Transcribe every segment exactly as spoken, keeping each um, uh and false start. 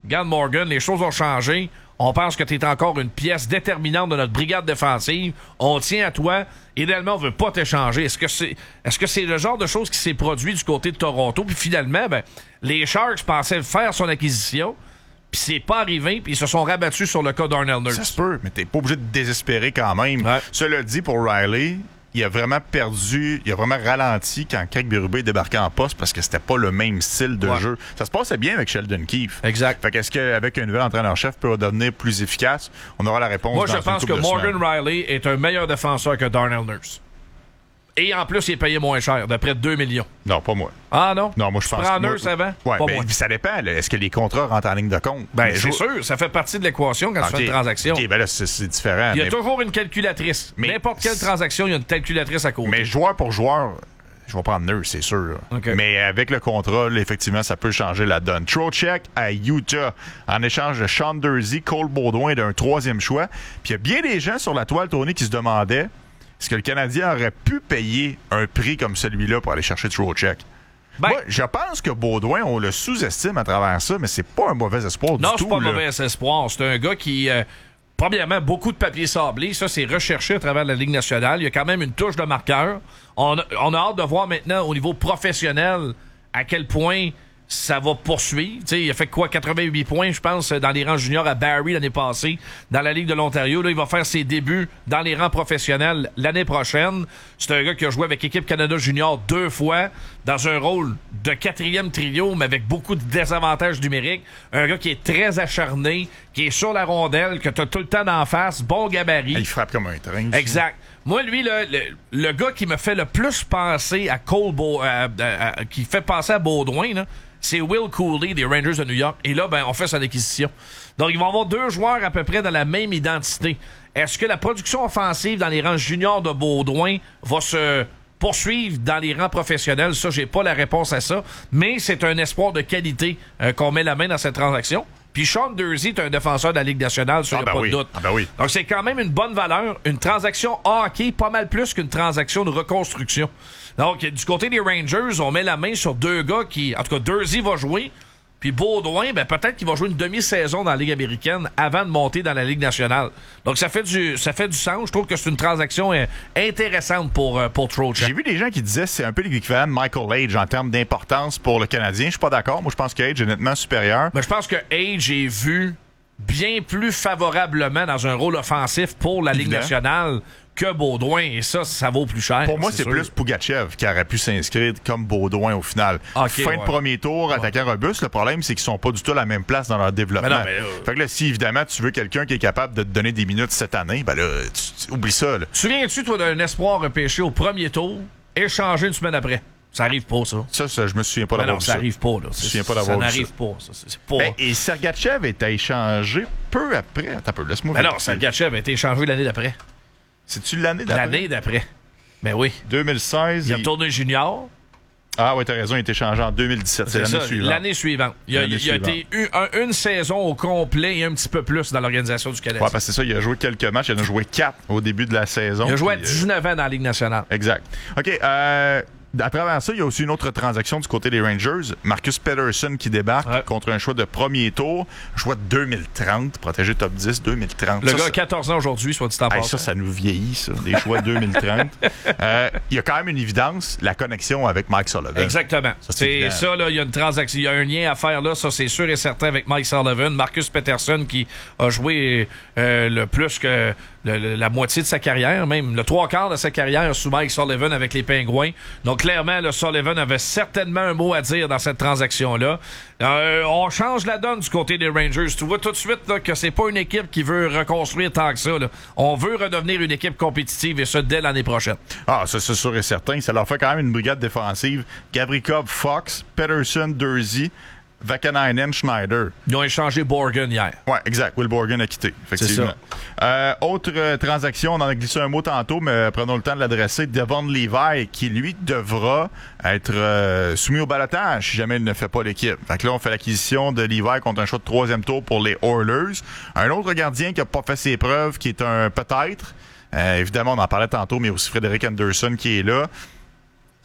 regarde Morgan, les choses ont changé. On pense que tu es encore une pièce déterminante de notre brigade défensive. On tient à toi. Idéalement, on veut pas t'échanger. Est-ce que c'est est-ce que c'est le genre de choses qui s'est produit du côté de Toronto? Puis finalement, ben, les Sharks pensaient faire son acquisition. Puis c'est pas arrivé, puis ils se sont rabattus sur le cas d'Arnell Nurse. Ça se peut, mais t'es pas obligé de désespérer quand même. Ouais. Cela dit, pour Riley, il a vraiment perdu, il a vraiment ralenti quand Craig Berube est débarqué en poste parce que c'était pas le même style de ouais. jeu. Ça se passait bien avec Sheldon Keefe. Exact. Fait qu'est-ce qu'avec un nouvel entraîneur-chef peut devenir plus efficace? On aura la réponse. Moi, dans je pense que Morgan semaines. Riley est un meilleur défenseur que Darnell Nurse. Et en plus, il est payé moins cher, de près de deux millions. Non, pas moi. Ah non? Non, moi je tu pense prends que... Nurse avant? Ouais, pas ben, moi. ça dépend. Là. Est-ce que les contrats rentrent en ligne de compte? Ben, c'est sûr. Ça fait partie de l'équation quand okay. tu fais une transaction. OK, ben là, c'est, c'est différent. Il y a mais... toujours une calculatrice. Mais N'importe quelle transaction, il y a une calculatrice à côté. Mais joueur pour joueur... Je vais prendre Nurse, c'est sûr. Okay. Mais avec le contrat, là, effectivement, ça peut changer la donne. Trocheck à Utah, en échange de Sean Durzi, Cole Baudouin d'un troisième choix. Puis il y a bien des gens sur la toile, Tony, qui se demandaient est-ce que le Canadien aurait pu payer un prix comme celui-là pour aller chercher Trocheck? Ben, Moi, je pense que Baudouin, on le sous-estime à travers ça, mais c'est pas un mauvais espoir du non, tout. Non, c'est pas là. un mauvais espoir. C'est un gars qui... Euh, premièrement, beaucoup de papier sablé. Ça, c'est recherché à travers la Ligue nationale. Il y a quand même une touche de marqueur. On a, on a hâte de voir maintenant, au niveau professionnel, à quel point ça va poursuivre. T'sais, il a fait quoi? quatre-vingt-huit points, je pense, dans les rangs juniors à Barrie l'année passée, dans la Ligue de l'Ontario. Là, il va faire ses débuts dans les rangs professionnels l'année prochaine. C'est un gars qui a joué avec l'équipe Canada Junior deux fois, dans un rôle de quatrième trio, mais avec beaucoup de désavantages numériques. Un gars qui est très acharné, qui est sur la rondelle, que tu as tout le temps d'en face, bon gabarit. Il frappe comme un train. Exact. Moi, lui, là, le, le gars qui me fait le plus penser à Cole, Beau, à, à, à, qui fait penser à Baudouin, là, c'est Will Cooley des Rangers de New York. Et là, ben, on fait son acquisition. Donc, ils vont avoir deux joueurs à peu près dans la même identité. Est-ce que la production offensive dans les rangs juniors de Baudouin va se poursuivre dans les rangs professionnels? Ça, j'ai pas la réponse à ça. Mais c'est un espoir de qualité euh, qu'on met la main dans cette transaction. Puis Sean Durzi est un défenseur de la Ligue nationale, ça, il n'y a ah ben pas oui. de doute. Ah ben oui. Donc, c'est quand même une bonne valeur. Une transaction hockey, pas mal plus qu'une transaction de reconstruction. Donc, du côté des Rangers, on met la main sur deux gars qui... En tout cas, Durzi va jouer. Puis Baudouin, ben peut-être qu'il va jouer une demi-saison dans la Ligue américaine avant de monter dans la Ligue nationale. Donc, ça fait du, ça fait du sens. Je trouve que c'est une transaction euh, intéressante pour, euh, pour Trocheck. J'ai vu des gens qui disaient que c'est un peu l'équivalent de Michael Age en termes d'importance pour le Canadien. Je suis pas d'accord. Moi, je pense que Age est nettement supérieur. Mais je pense que Age est vu bien plus favorablement dans un rôle offensif pour la Ligue Évidemment. nationale que Baudouin, et ça, ça vaut plus cher. Pour moi, c'est, c'est plus Pougatchev qui aurait pu s'inscrire comme Baudouin au final. Okay, fin ouais. de premier tour, attaquant ouais. robuste. Le problème, c'est qu'ils sont pas du tout à la même place dans leur développement. Mais non, mais, euh... Fait que là, si évidemment tu veux quelqu'un qui est capable de te donner des minutes cette année, ben là, tu, tu, oublie ça. Là. Souviens-tu, toi, d'un espoir repêché au premier tour, échangé une semaine après? Ça arrive pas, ça. Ça, ça je me souviens pas mais d'avoir non, vu ça. ça. arrive pas, là. Je me souviens pas d'avoir ça vu n'arrive ça. pas, ça. C'est, c'est pas... Ben, et Sergachev est échangé peu après. Attends un peu, laisse-moi Ben non, Sergachev a été échangé l'année d'après. C'est-tu l'année d'après? L'année d'après. Ben oui. deux mille seize. Il a retourné junior. Ah oui, t'as raison, il a été changé en deux mille dix-sept. C'est, c'est l'année ça, suivante. L'année suivante. Il a, il a été eu un, une saison au complet et un petit peu plus dans l'organisation du Canadien. Ouais, parce que c'est ça, il a joué quelques matchs. Il en a joué quatre au début de la saison. Il a joué puis, à dix-neuf ans dans la Ligue nationale. Exact. OK, euh... à travers ça, il y a aussi une autre transaction du côté des Rangers. Marcus Pettersson qui débarque ouais. contre un choix de premier tour. Choix de deux mille trente, protégé top dix, deux mille trente. Le ça, gars ça... a quatorze ans aujourd'hui, soit dit en hey, ça, ça nous vieillit, ça, des choix deux mille trente. euh, il y a quand même une évidence, la connexion avec Mike Sullivan. Exactement. Ça, c'est c'est ça, là, il y a une transaction, il y a un lien à faire là, ça c'est sûr et certain avec Mike Sullivan. Marcus Pettersson qui a joué euh, le plus que le, le, la moitié de sa carrière, même le trois quarts de sa carrière sous Mike Sullivan avec les Pingouins. Donc clairement, le Sullivan avait certainement un mot à dire dans cette transaction-là. Euh, on change la donne du côté des Rangers. Tu vois tout de suite là, que c'est pas une équipe qui veut reconstruire tant que ça. Là. On veut redevenir une équipe compétitive et ça dès l'année prochaine. Ah, ça c'est sûr et certain. Ça leur fait quand même une brigade défensive. Gavrikov, Fox, Pettersson, Durzi, Vakanainen, Schneider. Ils ont échangé Borgen hier. Ouais, exact. Will Borgen a quitté, effectivement. C'est ça. Euh, autre euh, transaction, on en a glissé un mot tantôt, mais euh, prenons le temps de l'adresser. Devon Levi, qui lui devra être euh, soumis au balotage si jamais il ne fait pas l'équipe. Fait que là, on fait l'acquisition de Levi contre un choix de troisième tour pour les Oilers. Un autre gardien qui n'a pas fait ses preuves, qui est un peut-être. Euh, évidemment, on en parlait tantôt, mais aussi Frédéric Anderson qui est là.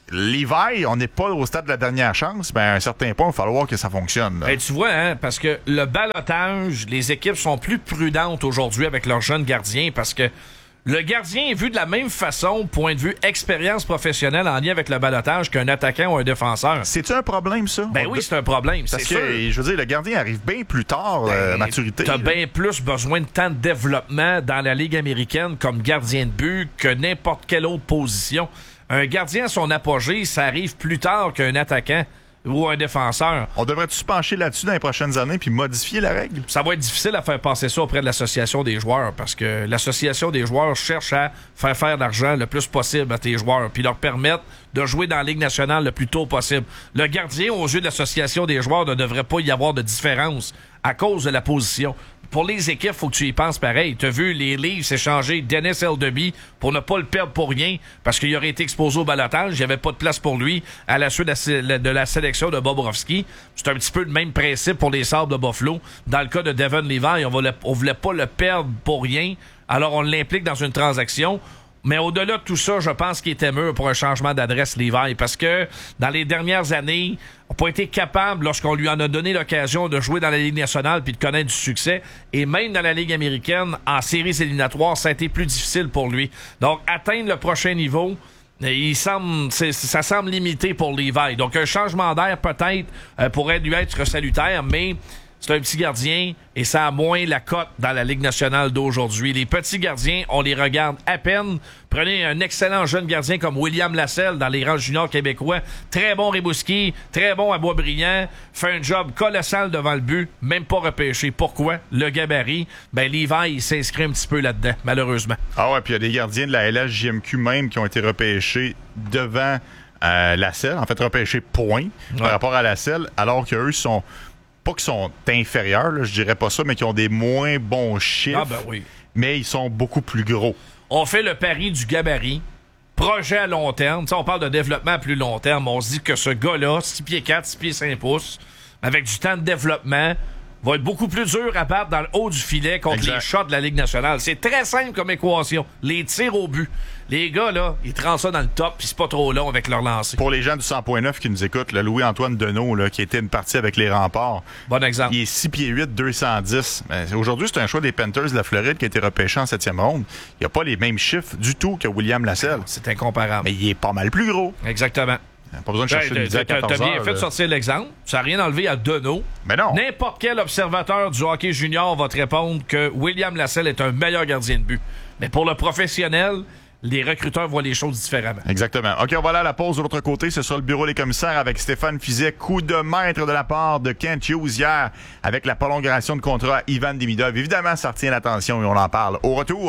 Levi, on n'est pas au stade de la dernière chance, mais à un certain point, il va falloir que ça fonctionne. Ben, tu vois, hein, parce que le ballottage, les équipes sont plus prudentes aujourd'hui avec leurs jeunes gardiens parce que le gardien est vu de la même façon, point de vue expérience professionnelle en lien avec le ballottage qu'un attaquant ou un défenseur. C'est-tu un problème, ça? Ben oui, c'est un problème, Parce c'est que, sûr. je veux dire, le gardien arrive bien plus tard, ben, euh, maturité. T'as bien plus besoin de temps de développement dans la Ligue américaine comme gardien de but que n'importe quelle autre position. Un gardien à son apogée, ça arrive plus tard qu'un attaquant ou un défenseur. On devrait-tu se pencher là-dessus dans les prochaines années puis modifier la règle? Ça va être difficile à faire passer ça auprès de l'association des joueurs parce que l'association des joueurs cherche à faire faire d'argent le plus possible à tes joueurs puis leur permettre de jouer dans la Ligue nationale le plus tôt possible. Le gardien, aux yeux de l'association des joueurs, ne devrait pas y avoir de différence à cause de la position. Pour les équipes, faut que tu y penses pareil. T'as vu les Leafs échanger Dennis Eldeby pour ne pas le perdre pour rien parce qu'il aurait été exposé au ballottage. Il n'y avait pas de place pour lui à la suite de la, de la sélection de Bobrovsky. C'est un petit peu le même principe pour les Sabres de Buffalo. Dans le cas de Devon Levi, on, va le, on voulait pas le perdre pour rien. Alors on l'implique dans une transaction. Mais au-delà de tout ça, je pense qu'il était mûr pour un changement d'adresse, Levi, parce que dans les dernières années, on n'a pas été capable, lorsqu'on lui en a donné l'occasion de jouer dans la Ligue nationale puis de connaître du succès, et même dans la Ligue américaine, en séries éliminatoires, ça a été plus difficile pour lui. Donc, atteindre le prochain niveau, il semble, c'est, ça semble limité pour Levi. Donc, un changement d'air, peut-être, euh, pourrait lui être salutaire, mais c'est un petit gardien et ça a moins la cote dans la Ligue nationale d'aujourd'hui. Les petits gardiens, on les regarde à peine. Prenez un excellent jeune gardien comme William Lasselle dans les rangs juniors québécois. Très bon Rebouski, très bon à Boisbriand. Fait un job colossal devant le but, même pas repêché. Pourquoi? Le gabarit. Ben, Levi, il s'inscrit un petit peu là-dedans, malheureusement. Ah ouais, puis il y a des gardiens de la L H J M Q même qui ont été repêchés devant euh, Lasselle. En fait, repêchés point ouais. par rapport à Lasselle, alors qu'eux sont... pas qu'ils sont inférieurs, là, je dirais pas ça, mais qui ont des moins bons chiffres. Ah ben oui. Mais ils sont beaucoup plus gros. On fait le pari du gabarit. Projet à long terme. T'sais, on parle de développement à plus long terme. On se dit que ce gars-là, six pieds quatre, six pieds cinq pouces, avec du temps de développement, va être beaucoup plus dur à battre dans le haut du filet contre exact. Les shots de la Ligue nationale. C'est très simple comme équation. Les tirs au but. Les gars, là, ils tranchent ça dans le top, puis c'est pas trop long avec leur lancer. Pour les gens du cent point neuf qui nous écoutent, le Louis-Antoine Deneau, là, qui était une partie avec les Remparts. Bon exemple. Il est six pieds huit, deux cent dix. Ben, aujourd'hui, c'est un choix des Panthers de la Floride qui a été repêché en septième ronde. Il n'y a pas les mêmes chiffres du tout que William Lasselle. C'est incomparable. Mais il est pas mal plus gros. Exactement. Pas besoin de chercher ben, une idée à quatorze heures. T'as bien fait de sortir l'exemple. Ça n'a rien enlevé à Deneau. Mais non. N'importe quel observateur du hockey junior va te répondre que William Lasselle est un meilleur gardien de but. Mais pour le professionnel, les recruteurs voient les choses différemment. Exactement. OK, on va aller à la pause de l'autre côté. Ce sera le bureau des commissaires avec Stéphane Fizet. Coup de maître de la part de Kent Hughes hier avec la prolongation de contrat à Ivan Demidov. Évidemment, ça retient l'attention et on en parle. Au retour...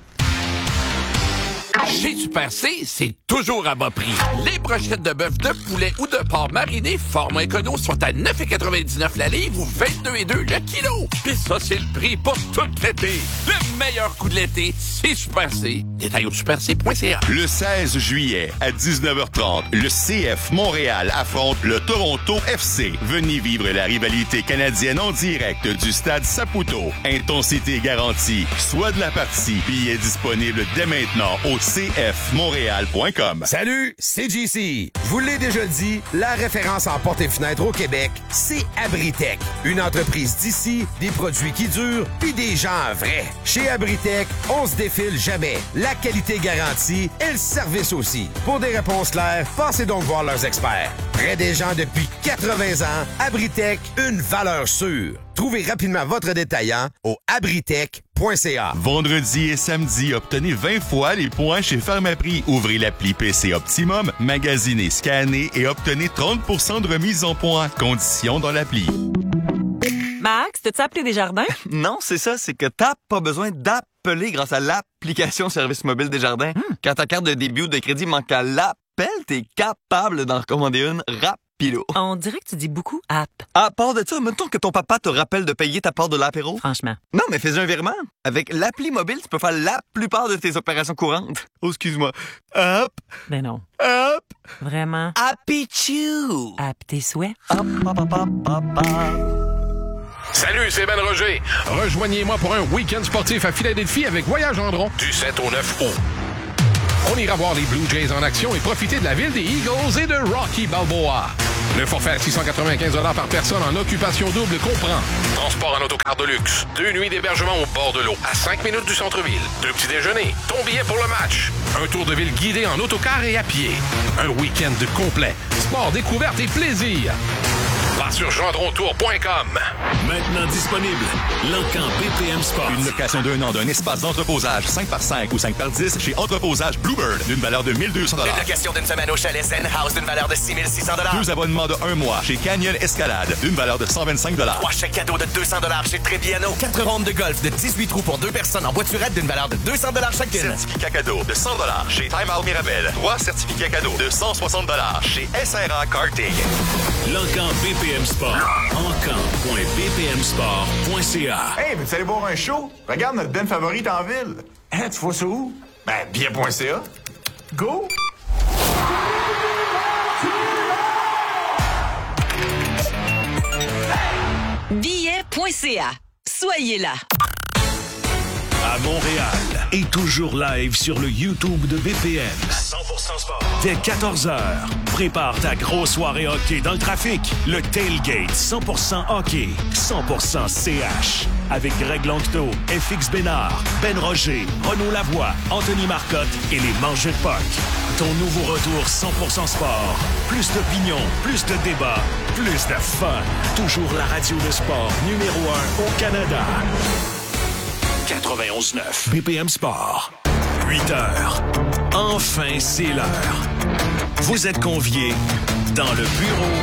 Chez Super C, c'est toujours à bas prix. Les brochettes de bœuf, de poulet ou de porc mariné, format écono, sont à neuf virgule quatre-vingt-dix-neuf la livre ou vingt-deux virgule deux le kilo. Puis ça, c'est le prix pour tout l'été. Le meilleur coup de l'été, c'est Super C. Détail au super c point c a. Le seize juillet, à dix-neuf heures trente, le C F Montréal affronte le Toronto F C. Venez vivre la rivalité canadienne en direct du stade Saputo. Intensité garantie. Soit de la partie. Billets disponibles dès maintenant au c f montréal point com. Salut, c'est J C. Je vous l'ai déjà dit, la référence en portes et fenêtres au Québec, c'est Abritech. Une entreprise d'ici, des produits qui durent, puis des gens vrais. Chez Abritech, on se défile jamais. La qualité garantie et le service aussi. Pour des réponses claires, passez donc voir leurs experts. Près des gens depuis quatre-vingts ans, Abritech, une valeur sûre. Trouvez rapidement votre détaillant au abritech point c a. Vendredi et samedi, obtenez vingt fois les points chez Pharmaprix. Ouvrez l'appli P C Optimum, magasinez, scannez et obtenez trente pour cent de remise en points. Conditions dans l'appli. Max, t'as-tu appelé Desjardins? Non, c'est ça, c'est que t'as pas besoin d'appeler grâce à l'application Service mobile Desjardins. Hmm. Quand ta carte de débit ou de crédit manque à l'appel, t'es capable d'en recommander une rapide. Pilo. On dirait que tu dis beaucoup « app ». À part de ça, mettons que ton papa te rappelle de payer ta part de l'apéro. Franchement. Non, mais fais un virement. Avec l'appli mobile, tu peux faire la plupart de tes opérations courantes. Oh, excuse-moi. App. Ben non. App. Vraiment. Happy-choo. App tes souhaits. Hop, hop, hop, hop, hop, hop. Salut, c'est Ben Roger. Rejoignez-moi pour un week-end sportif à Philadelphie avec Voyage Gendron du sept au neuf août. On ira voir les Blue Jays en action et profiter de la ville des Eagles et de Rocky Balboa. Le forfait à six cent quatre-vingt-quinze dollars par personne en occupation double comprend transport en autocar de luxe, deux nuits d'hébergement au bord de l'eau, à cinq minutes du centre-ville, deux petits déjeuners, ton billet pour le match, un tour de ville guidé en autocar et à pied, un week-end complet, sport, découverte et plaisir. Va sur gendron tour point com. Maintenant disponible, L'Encan B P M Sport. Une location d'un an d'un espace d'entreposage cinq par cinq ou cinq par dix chez Entreposage Bluebird d'une valeur de mille deux cents dollars. Une location d'une semaine au chalet Zen House d'une valeur de six mille six cents dollars. Deux abonnements de un mois chez Canyon Escalade d'une valeur de cent vingt-cinq dollars. Trois chèques cadeaux de deux cents dollars chez Trebbiano. Quatre rondes de golf de dix-huit trous pour deux personnes en voiturette d'une valeur de deux cents dollars chacune. Certificat cadeau de cent dollars chez Time Out Mirabel. Trois certificats cadeaux de cent soixante dollars chez S R A Karting. L'Encan B P M Sport. encan point b p m sport point c a. Hey, veux-tu aller voir un show? Regarde notre band favorite en ville. Hein, tu vois ça où? Ben, bien point c a. Go! billet point c a. Soyez là. À Montréal et toujours live sur le YouTube de B P M. cent pour cent sport. Dès quatorze heures, prépare ta grosse soirée hockey dans le trafic. Le Tailgate cent pour cent hockey, cent pour cent C H. Avec Greg Lanctot, F X Bénard, Ben Roger, Renaud Lavoie, Anthony Marcotte et les Mangeux de Puck. Ton nouveau retour cent pour cent sport. Plus d'opinion, plus de débats, plus de fun. Toujours la radio de sport numéro un au Canada. quatre-vingt-onze neuf B P M Sport. huit heures. Enfin, c'est l'heure. Vous êtes conviés dans le bureau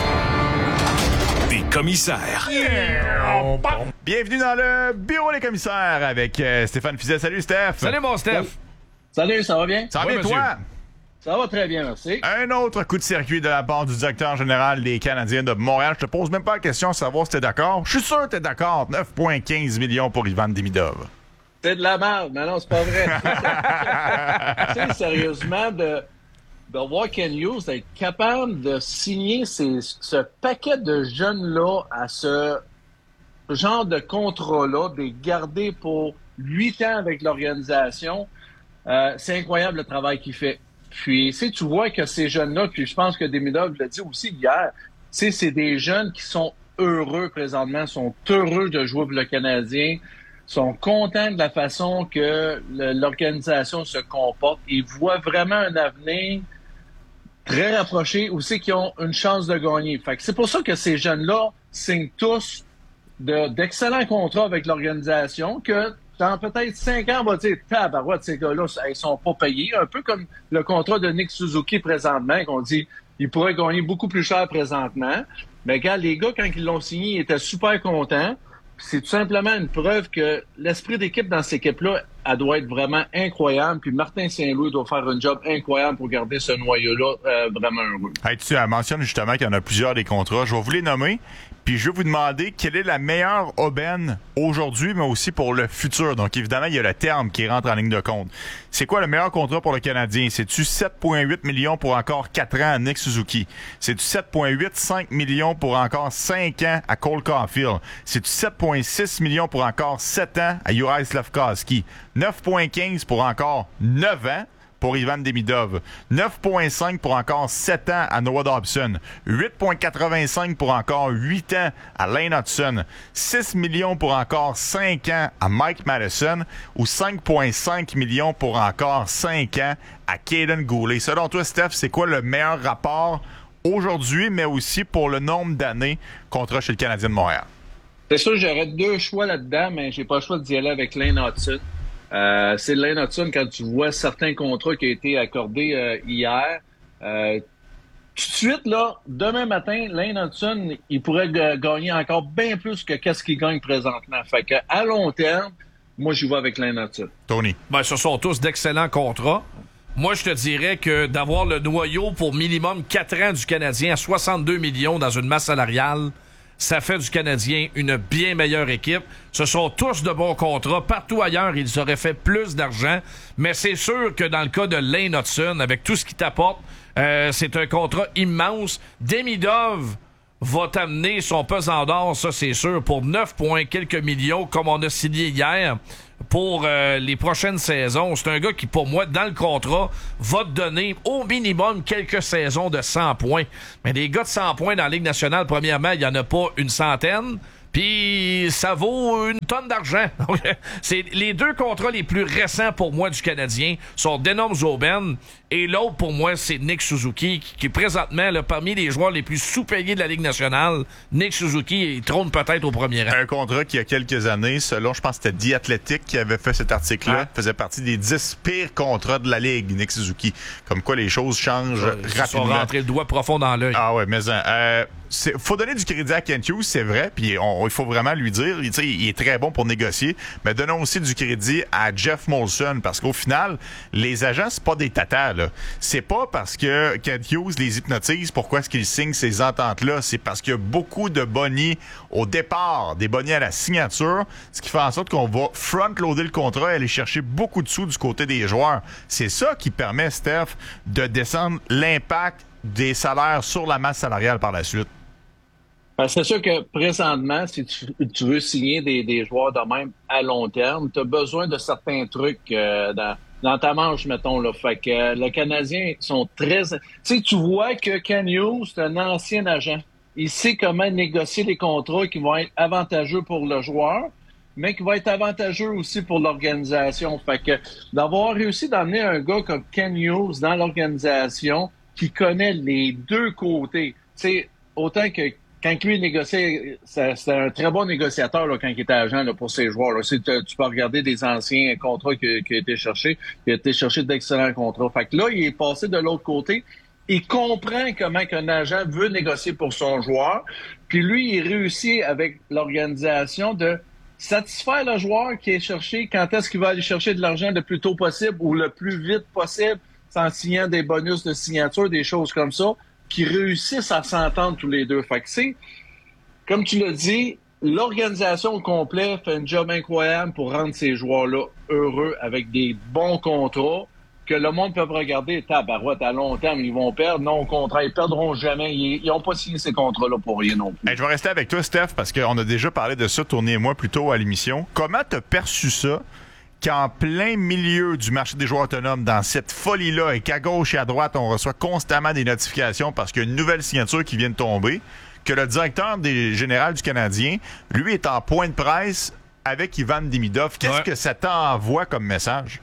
des commissaires. Yeah! Bienvenue dans le bureau des commissaires avec euh, Stéphane Fiset. Salut, Steph. Salut, mon Steph. Salut, ça va bien? Ça va oui, bien, toi? Ça va très bien, merci. Un autre coup de circuit de la part du directeur général des Canadiens de Montréal. Je te pose même pas la question de savoir si t'es d'accord. Je suis sûr que t'es d'accord. neuf virgule quinze millions pour Ivan Demidov. C'est de la merde, mais non, c'est pas vrai. Tu sais, sérieusement, de, de voir Ken Hughes être capable de signer ces, ce paquet de jeunes-là à ce genre de contrat-là, de les garder pour huit ans avec l'organisation, euh, c'est incroyable le travail qu'il fait. Puis, tu sais, tu vois que ces jeunes-là, puis je pense que Demidov l'a dit aussi hier, tu sais, c'est des jeunes qui sont heureux présentement, sont heureux de jouer pour le Canadien, sont contents de la façon que le, l'organisation se comporte. Ils voient vraiment un avenir très rapproché, aussi qui ont une chance de gagner. Fait que c'est pour ça que ces jeunes-là signent tous de, d'excellents contrats avec l'organisation que dans peut-être cinq ans, on va dire, tabarouette, ces gars-là, ils sont pas payés. Un peu comme le contrat de Nick Suzuki présentement, qu'on dit, ils pourraient gagner beaucoup plus cher présentement. Mais regarde, les gars, quand ils l'ont signé, ils étaient super contents. C'est tout simplement une preuve que l'esprit d'équipe dans cette équipe-là, elle doit être vraiment incroyable. Puis Martin Saint-Louis doit faire un job incroyable pour garder ce noyau-là euh, vraiment heureux. Hey, tu mentionnes justement qu'il y en a plusieurs des contrats. Je vais vous les nommer. Puis je vais vous demander quelle est la meilleure aubaine aujourd'hui, mais aussi pour le futur. Donc évidemment, il y a le terme qui rentre en ligne de compte. C'est quoi le meilleur contrat pour le Canadien? C'est-tu sept virgule huit millions pour encore quatre ans à Nick Suzuki? C'est-tu sept virgule quatre-vingt-cinq millions pour encore cinq ans à Cole Caulfield? C'est-tu sept virgule six millions pour encore sept ans à Juraj Slafkovský? neuf virgule quinze pour encore neuf ans pour Ivan Demidov. neuf virgule cinq pour encore sept ans à Noah Dobson. huit virgule quatre-vingt-cinq pour encore huit ans à Lane Hutson. six millions pour encore cinq ans à Mike Madison. Ou cinq virgule cinq millions pour encore cinq ans à Kaden Goulet. Selon toi, Steph, c'est quoi le meilleur rapport aujourd'hui, mais aussi pour le nombre d'années contrat chez le Canadien de Montréal? C'est sûr, j'aurais deux choix là-dedans, mais j'ai pas le choix d'y aller avec Lane Hutson. Euh, c'est Lane Hutson, quand tu vois certains contrats qui ont été accordés euh, hier. Euh, tout de suite, là, demain matin, Lane Hutson, il pourrait g- gagner encore bien plus que qu'est-ce qu'il gagne présentement. Fait que à long terme, moi, j'y vais avec Lane Hutson. Tony? Ben, ce sont tous d'excellents contrats. Moi, je te dirais que d'avoir le noyau pour minimum quatre ans du Canadien à soixante-deux millions dans une masse salariale, ça fait du Canadien une bien meilleure équipe. Ce sont tous de bons contrats. Partout ailleurs, ils auraient fait plus d'argent. Mais c'est sûr que dans le cas de Lane Hutson, avec tout ce qu'il t'apporte, euh, c'est un contrat immense. Demidov va t'amener son pesant d'or, ça c'est sûr, pour neuf points quelques millions, comme on a signé hier pour euh, les prochaines saisons. C'est un gars qui, pour moi, dans le contrat, va te donner au minimum quelques saisons de cent points. Mais des gars de cent points dans la Ligue nationale, premièrement, il n'y en a pas une centaine. Puis ça vaut une tonne d'argent. C'est les deux contrats les plus récents pour moi du Canadien sont Denom Zauben et l'autre pour moi c'est Nick Suzuki qui, qui présentement là, parmi les joueurs les plus sous-payés de la Ligue nationale. Nick Suzuki il trône peut-être au premier rang. Un contrat qui il y a quelques années, selon je pense que c'était The Athletic qui avait fait cet article-là, ah. faisait partie des dix pires contrats de la Ligue, Nick Suzuki. Comme quoi les choses changent euh, rapidement. Ils sont rentrés le doigt profond dans l'œil. Ah ouais, mais euh, c'est, faut donner du crédit à Kent Hughes, c'est vrai, puis il faut vraiment lui dire, il, il est très bon pour négocier, mais donnons aussi du crédit à Jeff Molson, parce qu'au final, les agents, c'est pas des tatas, là. C'est pas parce que Kent Hughes les hypnotise pourquoi est-ce qu'ils signent ces ententes-là, c'est parce qu'il y a beaucoup de bonnies au départ, des bonnies à la signature, ce qui fait en sorte qu'on va front-loader le contrat et aller chercher beaucoup de sous du côté des joueurs. C'est ça qui permet, Steph, de descendre l'impact des salaires sur la masse salariale par la suite. Ben, c'est sûr que présentement, si tu, tu veux signer des, des joueurs de même à long terme, tu as besoin de certains trucs euh, dans, dans ta manche, mettons. Là. Fait que euh, les Canadiens sont très... Tu sais, tu vois que Ken Hughes, c'est un ancien agent. Il sait comment négocier les contrats qui vont être avantageux pour le joueur, mais qui vont être avantageux aussi pour l'organisation. Fait que d'avoir réussi d'amener un gars comme Ken Hughes dans l'organisation qui connaît les deux côtés, tu sais, autant que quand lui négociait, c'était un très bon négociateur là, quand il était agent là, pour ses joueurs. Là. Tu, tu peux regarder des anciens contrats qui, qui ont été cherchés. Il a été cherché d'excellents contrats. Fait que là, il est passé de l'autre côté. Il comprend comment qu'un agent veut négocier pour son joueur. Puis lui, il réussit avec l'organisation de satisfaire le joueur qui est cherché quand est-ce qu'il va aller chercher de l'argent le plus tôt possible ou le plus vite possible en signant des bonus de signature, des choses comme ça, qui réussissent à s'entendre tous les deux. Fait que c'est, comme tu l'as dit, l'organisation au complet fait un job incroyable pour rendre ces joueurs-là heureux avec des bons contrats que le monde peut regarder, tabarouette, à long terme, ils vont perdre. Non, au contraire, ils perdront jamais. Ils n'ont pas signé ces contrats-là pour rien non plus. Hey, je vais rester avec toi, Steph, parce qu'on a déjà parlé de ça, Tourné et moi, plus tôt à l'émission. Comment t'as perçu ça qu'en plein milieu du marché des joueurs autonomes, dans cette folie-là, et qu'à gauche et à droite, on reçoit constamment des notifications parce qu'il y a une nouvelle signature qui vient de tomber, que le directeur des général du Canadien, lui, est en point de presse avec Ivan Demidov. Qu'est-ce ouais. que ça t'envoie comme message?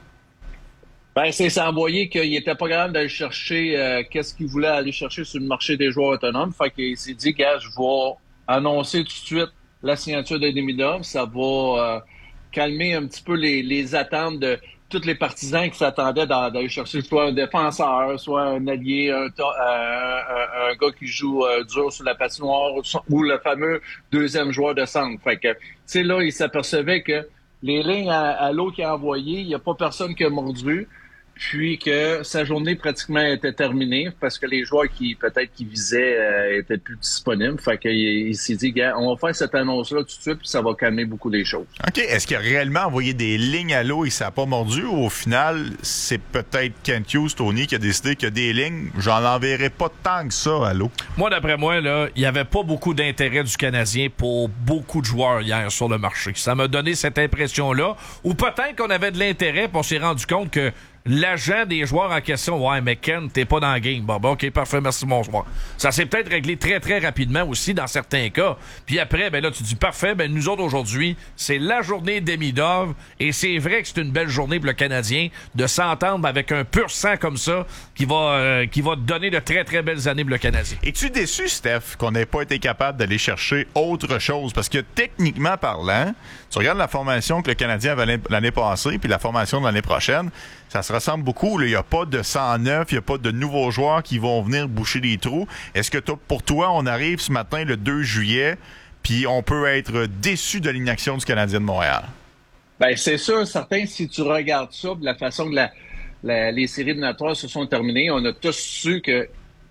Ben, c'est s'envoyer qu'il était pas capable d'aller chercher euh, qu'est-ce qu'il voulait aller chercher sur le marché des joueurs autonomes. Fait qu'il s'est dit, gars, je vais annoncer tout de suite la signature de Demidov. Ça va euh, calmer un petit peu les, les attentes de tous les partisans qui s'attendaient d'aller chercher soit un défenseur, soit un allié, un, un, un, un gars qui joue euh, dur sur la patinoire ou le fameux deuxième joueur de centre. Fait que, tu sais, là, il s'apercevait que les lignes à, à l'eau qu'il a envoyées, il n'y a pas personne qui a mordu. Puis que sa journée pratiquement était terminée parce que les joueurs qui peut-être qui visaient euh, étaient plus disponibles. Fait qu'il il s'est dit, gars, on va faire cette annonce-là tout de suite, puis ça va calmer beaucoup les choses. OK. Est-ce qu'il a réellement envoyé des lignes à l'eau et ça n'a pas mordu? Ou au final, c'est peut-être Kent Hughes, Tony, qui a décidé que des lignes, j'en enverrai pas tant que ça à l'eau? Moi, d'après moi, là, il n'y avait pas beaucoup d'intérêt du Canadien pour beaucoup de joueurs hier sur le marché. Ça m'a donné cette impression-là. Ou peut-être qu'on avait de l'intérêt, puis on s'est rendu compte que l'agent des joueurs en question, ouais, mais Ken, t'es pas dans le game. Bon, bon, OK, parfait, merci, bonsoir. Ça s'est peut-être réglé très, très rapidement aussi dans certains cas. Puis après, ben là, tu dis, parfait, ben nous autres, aujourd'hui, c'est la journée Demidov, et c'est vrai que c'est une belle journée pour le Canadien de s'entendre avec un pur sang comme ça qui va, euh, qui va donner de très, très belles années pour le Canadien. Es-tu déçu, Steph, qu'on n'ait pas été capable d'aller chercher autre chose? Parce que techniquement parlant, tu regardes la formation que le Canadien avait l'année passée, puis la formation de l'année prochaine, ça se ressemble beaucoup. Il n'y a pas de cent neuf, il n'y a pas de nouveaux joueurs qui vont venir boucher les trous. Est-ce que pour toi, on arrive ce matin, le deux juillet, puis on peut être déçu de l'inaction du Canadien de Montréal? Bien, c'est sûr, certain, si tu regardes ça, de la façon que la, la, les séries éliminatoires se sont terminées, on a tous su que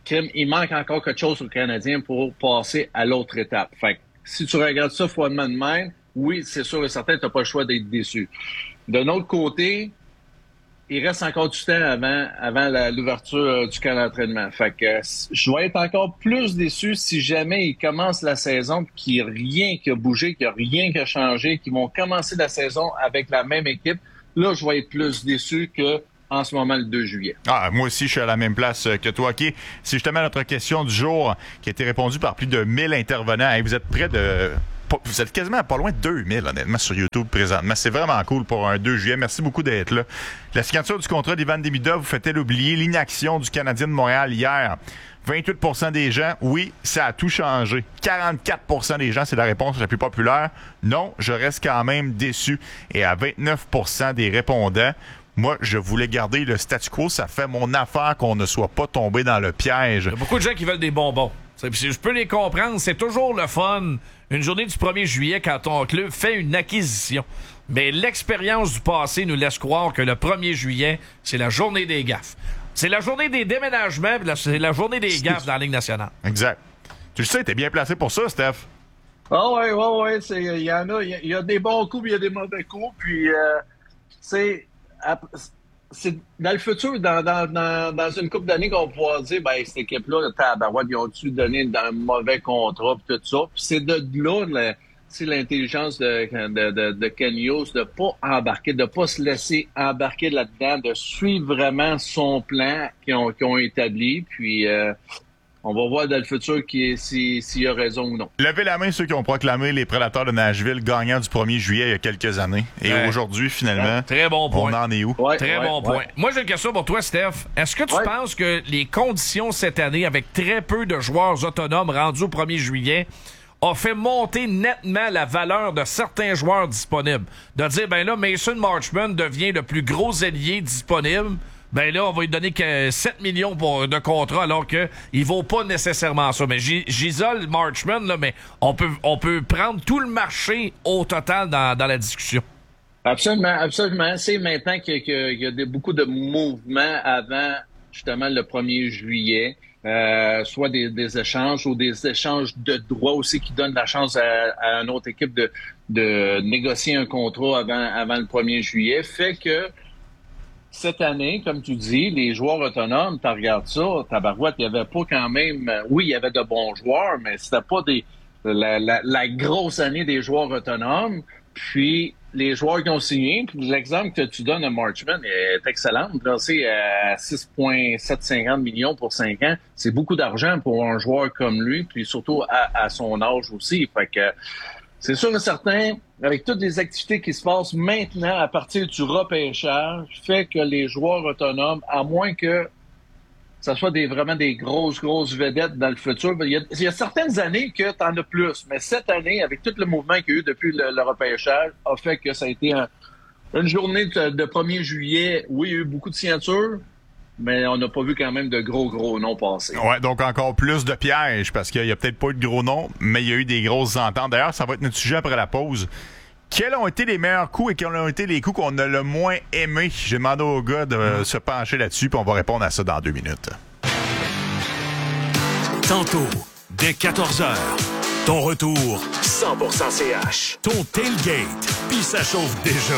il manque encore quelque chose au Canadien pour passer à l'autre étape. Fait que, si tu regardes ça froidement de même, oui, c'est sûr et certain, tu n'as pas le choix d'être déçu. De notre côté, il reste encore du temps avant, avant la, l'ouverture euh, du camp d'entraînement. Fait que euh, je vais être encore plus déçu si jamais ils commencent la saison et qu'il n'y a rien qui a bougé, qu'il n'y a rien qui a changé, qu'ils vont commencer la saison avec la même équipe. Là, je vais être plus déçu que en ce moment, le deux juillet. Ah, moi aussi, je suis à la même place que toi. OK, c'est justement notre question du jour qui a été répondue par plus de mille intervenants. Hey, vous êtes près de... Vous êtes quasiment pas loin de deux mille, honnêtement, sur YouTube présentement. C'est vraiment cool pour un deux juillet. Merci beaucoup d'être là. La signature du contrat d'Ivan Demidov vous fait-elle oublier l'inaction du Canadien de Montréal hier? vingt-huit pour cent des gens, oui, ça a tout changé. quarante-quatre pour cent des gens, c'est la réponse la plus populaire. Non, je reste quand même déçu. Et à vingt-neuf pour cent des répondants, moi, je voulais garder le statu quo. Ça fait mon affaire qu'on ne soit pas tombé dans le piège. Il y a beaucoup de gens qui veulent des bonbons. Je peux les comprendre. C'est toujours le fun, une journée du premier juillet, quand ton club fait une acquisition. Mais l'expérience du passé nous laisse croire que le premier juillet, c'est la journée des gaffes. C'est la journée des déménagements, c'est la journée des gaffes dans la Ligue nationale. Exact. Tu le sais, t'es bien placé pour ça, Steph. Ah ouais, ouais, ouais. Il y en a. Il y, y a des bons coups, il y a des mauvais coups. Puis, euh, c'est... c'est dans le futur, dans, dans, dans, dans une couple d'années, qu'on va pouvoir dire, ben, cette équipe-là, tabarouette, ils ont-tu donné un mauvais contrat, pis tout ça. Puis c'est de là, là c'est l'intelligence de, de, de, de Ken Hughes de pas embarquer, de pas se laisser embarquer là-dedans, de suivre vraiment son plan qu'ils ont, qu'ils ont établi. Puis, euh, on va voir dans le futur qui, si, s'il a raison ou non. Levez la main ceux qui ont proclamé les Prédateurs de Nashville gagnants du premier juillet il y a quelques années. Et ouais. aujourd'hui, finalement, ouais. Très bon point. On en est où? Ouais, Très ouais, bon ouais. point. Moi, j'ai une question pour toi, Steph. Est-ce que tu ouais. penses que les conditions cette année, avec très peu de joueurs autonomes rendus au premier juillet, a fait monter nettement la valeur de certains joueurs disponibles? De dire, ben là, Mason Marchment devient le plus gros ailier disponible. Ben là, on va lui donner que sept millions pour, de contrat, alors que il vaut pas nécessairement ça. Mais j'isole Marchman, là, mais on peut, on peut prendre tout le marché au total dans, dans la discussion. Absolument, absolument. C'est maintenant qu'il y a, qu'il y a des, beaucoup de mouvements avant, justement, le premier juillet. Euh, soit des, des échanges ou des échanges de droits aussi qui donnent la chance à, à une autre équipe de, de négocier un contrat avant, avant le premier juillet. Fait que cette année, comme tu dis, les joueurs autonomes, tu regardes ça, tabarouette, il n'y avait pas quand même... Oui, il y avait de bons joueurs, mais c'était pas des la, la, la grosse année des joueurs autonomes. Puis, les joueurs qui ont signé, puis l'exemple que tu donnes à Marchman est excellent. C'est à six virgule sept cinquante millions pour cinq ans. C'est beaucoup d'argent pour un joueur comme lui, puis surtout à, à son âge aussi. Fait que c'est sûr et certain, avec toutes les activités qui se passent maintenant à partir du repêchage, fait que les joueurs autonomes, à moins que ça soit des, vraiment des grosses, grosses vedettes dans le futur, il y a, il y a certaines années que tu en as plus, mais cette année, avec tout le mouvement qu'il y a eu depuis le, le repêchage, a fait que ça a été un, une journée de, de premier juillet. Oui, il y a eu beaucoup de signatures, mais on n'a pas vu quand même de gros, gros noms passer. Ouais, donc encore plus de pièges, parce qu'il y a peut-être pas eu de gros noms, mais il y a eu des grosses ententes. D'ailleurs, ça va être notre sujet après la pause. Quels ont été les meilleurs coups et quels ont été les coups qu'on a le moins aimés? J'ai demandé aux gars de mmh. se pencher là-dessus, puis on va répondre à ça dans deux minutes. Tantôt, dès quatorze heures, ton retour cent pour cent C H. Ton tailgate, puis ça chauffe déjà.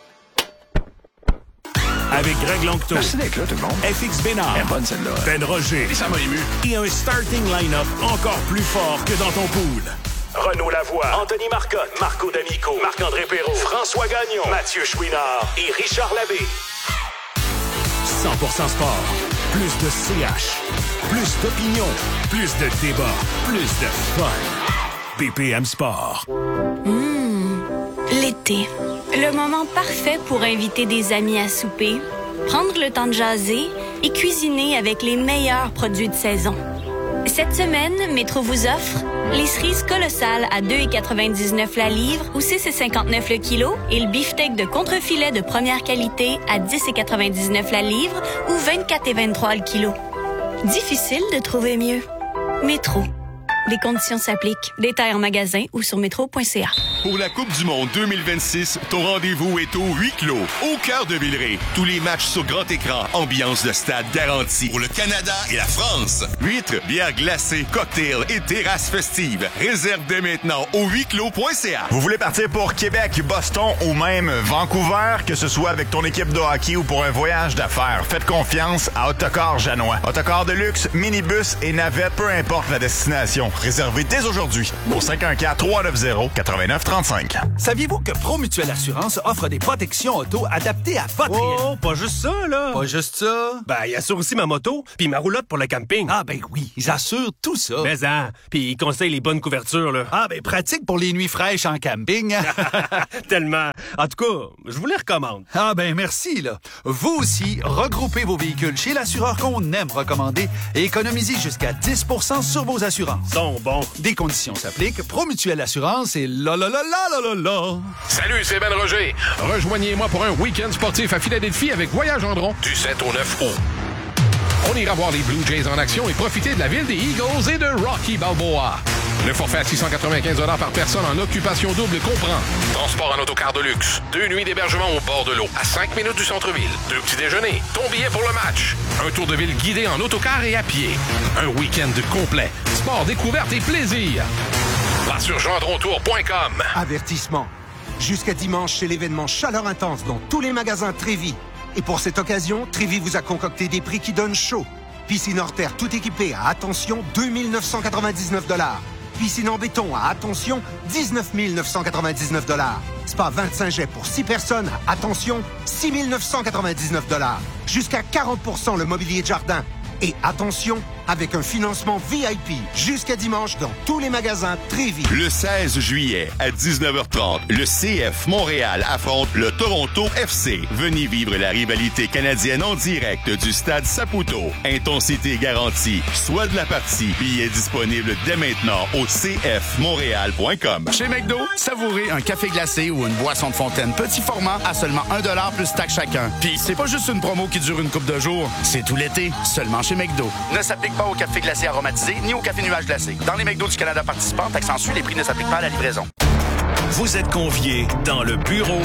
Avec Greg Longto, merci d'être là, tout le monde. F X Bénard, elle est bonne celle-là. Ben Roger, et ça m'a ému. Et un starting line-up encore plus fort que dans ton pool. Renaud Lavoie, Anthony Marcotte, Marco D'Amico, Marc-André Perrault, François Gagnon, Mathieu Chouinard et Richard Labbé. cent pour cent sport. Plus de C H. Plus d'opinion. Plus de débat. Plus de fun. B P M Sport. Mmh, l'été. Le moment parfait pour inviter des amis à souper, prendre le temps de jaser et cuisiner avec les meilleurs produits de saison. Cette semaine, Métro vous offre les cerises colossales à deux virgule quatre-vingt-dix-neuf la livre ou six virgule cinquante-neuf le kilo et le beefsteak de contrefilet de première qualité à dix virgule quatre-vingt-dix-neuf la livre ou vingt-quatre virgule vingt-trois le kilo. Difficile de trouver mieux. Métro. Les conditions s'appliquent. Détails en magasin ou sur métro point c a. Pour la Coupe du monde deux mille vingt-six, ton rendez-vous est au huis clos, au cœur de Villeray. Tous les matchs sur grand écran, ambiance de stade garantie. Pour le Canada et la France. Huîtres, bières glacées, cocktails et terrasses festives. Réserve dès maintenant au huis clos point c a. Vous voulez partir pour Québec, Boston ou même Vancouver, que ce soit avec ton équipe de hockey ou pour un voyage d'affaires, faites confiance à Autocar Janois. Autocar de luxe, minibus et navette, peu importe la destination. Réservez dès aujourd'hui au cinq un quatre, trois neuf zéro, neuf neuf trois cinq. Saviez-vous que Promutuelle Assurance offre des protections auto adaptées à votre... Oh, pas juste ça, là! Pas juste ça? Ben, ils assurent aussi ma moto puis ma roulotte pour le camping. Ah ben oui, ils assurent tout ça. Mais hein, puis ils conseillent les bonnes couvertures, là. Ah ben pratique pour les nuits fraîches en camping. Tellement. En tout cas, je vous les recommande. Ah ben merci, là. Vous aussi, regroupez vos véhicules chez l'assureur qu'on aime recommander et économisez jusqu'à dix pour cent sur vos assurances. Sont bons. Des conditions s'appliquent. Promutuelle Assurance et la la la la la la la. Salut, c'est Ben Roger. Rejoignez-moi pour un week-end sportif à Philadelphie avec Voyage Andron du sept au neuf août. On ira voir les Blue Jays en action et profiter de la ville des Eagles et de Rocky Balboa. Le forfait à six cent quatre-vingt-quinze dollars par personne en occupation double comprend transport en autocar de luxe, deux nuits d'hébergement au bord de l'eau, à cinq minutes du centre-ville, deux petits déjeuners, ton billet pour le match, un tour de ville guidé en autocar et à pied, un week-end complet, sport, découverte et plaisir. Va sur gendrontour point com. Avertissement. Jusqu'à dimanche, c'est l'événement Chaleur Intense dans tous les magasins Trévis. Et pour cette occasion, Trévis vous a concocté des prix qui donnent chaud. Piscine hors terre tout équipée à, attention, deux mille neuf cent quatre-vingt-dix-neuf dollars. Piscine en béton à, attention, dix-neuf mille neuf cent quatre-vingt-dix-neuf dollars. Spa vingt-cinq jets pour six personnes à, attention, six mille neuf cent quatre-vingt-dix-neuf dollars. Jusqu'à quarante pour cent le mobilier de jardin. Et attention, avec un financement V I P jusqu'à dimanche dans tous les magasins Trévis. Le seize juillet à dix-neuf heures trente, le C F Montréal affronte le Toronto F C. Venez vivre la rivalité canadienne en direct du stade Saputo. Intensité garantie. Soit de la partie. Billets disponibles dès maintenant au c f montréal point com. Chez McDo, savourez un café glacé ou une boisson de fontaine petit format à seulement un dollar plus taxe chacun. Puis c'est pas juste une promo qui dure une couple de jours, c'est tout l'été, seulement chez McDo. Ne s'applique pas au café glacé aromatisé ni au café nuage glacé. Dans les McDo du Canada participants, taxe en suit, les prix ne s'appliquent pas à la livraison. Vous êtes conviés dans le bureau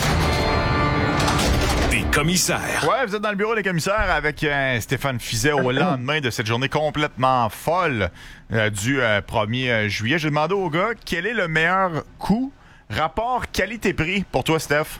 des commissaires. Ouais, vous êtes dans le bureau des commissaires avec euh, Stéphane Fiset au lendemain de cette journée complètement folle euh, du euh, premier juillet. J'ai demandé au gars quel est le meilleur coût, rapport qualité-prix pour toi, Steph?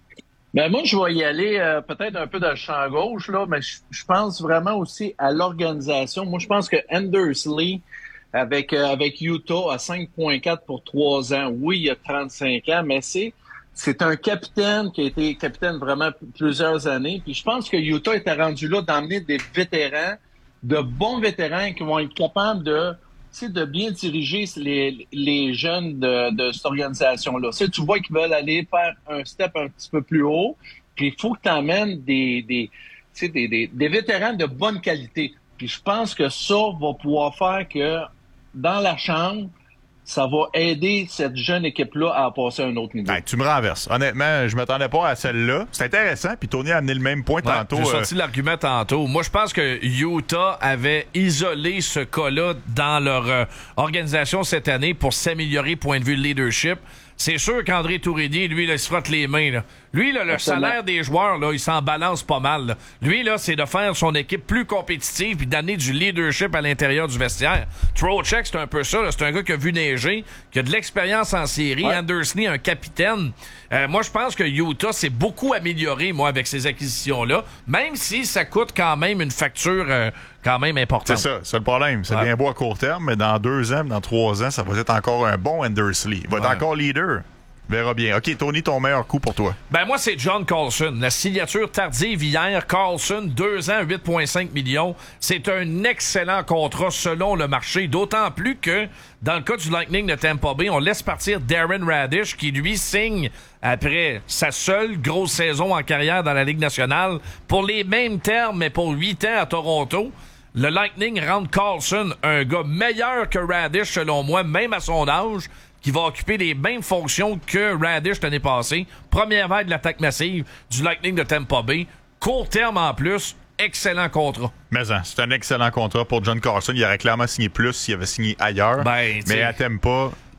Ben moi, je vais y aller euh, peut-être un peu dans le champ gauche, là, mais je, je pense vraiment aussi à l'organisation. Moi, je pense que Anders Lee, avec euh, avec Utah, à cinq virgule quatre pour trois ans, oui, il a trente-cinq ans, mais c'est c'est un capitaine qui a été capitaine vraiment plusieurs années. Puis je pense que Utah était rendu là d'emmener des vétérans, de bons vétérans qui vont être capables de tu sais, de bien diriger les, les jeunes de, de cette organisation-là. Tu sais, tu vois qu'ils veulent aller faire un step un petit peu plus haut, puis il faut que tu emmènes des, des, tu sais, des, des, des vétérans de bonne qualité. Puis je pense que ça va pouvoir faire que dans la chambre, ça va aider cette jeune équipe-là à passer à un autre niveau. Hey, tu me renverses. Honnêtement, je m'attendais pas à celle-là. C'est intéressant. Puis Tony a amené le même point ouais, tantôt. J'ai euh... sorti l'argument tantôt. Moi, je pense que Utah avait isolé ce cas-là dans leur euh, organisation cette année pour s'améliorer point de vue de leadership. C'est sûr qu'André Tourigny, lui, là, il se frotte les mains. Là. Lui, là, le Absolument. salaire des joueurs, là, il s'en balance pas mal. Là. Lui, là, c'est de faire son équipe plus compétitive puis d'amener du leadership à l'intérieur du vestiaire. Trocheck, c'est un peu ça. Là. C'est un gars qui a vu neiger, qui a de l'expérience en série. Ouais. Anders Lee, un capitaine. Euh, moi, je pense que Utah s'est beaucoup amélioré, moi, avec ces acquisitions-là, même si ça coûte quand même une facture euh, quand même importante. C'est ça, c'est le problème. C'est ouais. bien beau à court terme, mais dans deux ans, dans trois ans, ça va être encore un bon Anders Lee. Il va ouais. être encore leader. Verra bien. OK, Tony, ton meilleur coup pour toi? Ben moi, c'est John Carlson. La signature tardive hier. Carlson, deux ans, huit virgule cinq millions. C'est un excellent contrat selon le marché. D'autant plus que, dans le cas du Lightning de Tampa Bay, on laisse partir Darren Radish, qui lui signe après sa seule grosse saison en carrière dans la Ligue nationale pour les mêmes termes, mais pour huit ans à Toronto. Le Lightning rend Carlson un gars meilleur que Radish, selon moi, même à son âge, qui va occuper les mêmes fonctions que Radish l'année passée. Première vague de l'attaque massive du Lightning de Tampa Bay. Court terme en plus, excellent contrat. Mais hein, c'est un excellent contrat pour John Carlson. Il aurait clairement signé plus s'il avait signé ailleurs. Ben, mais à Tampa,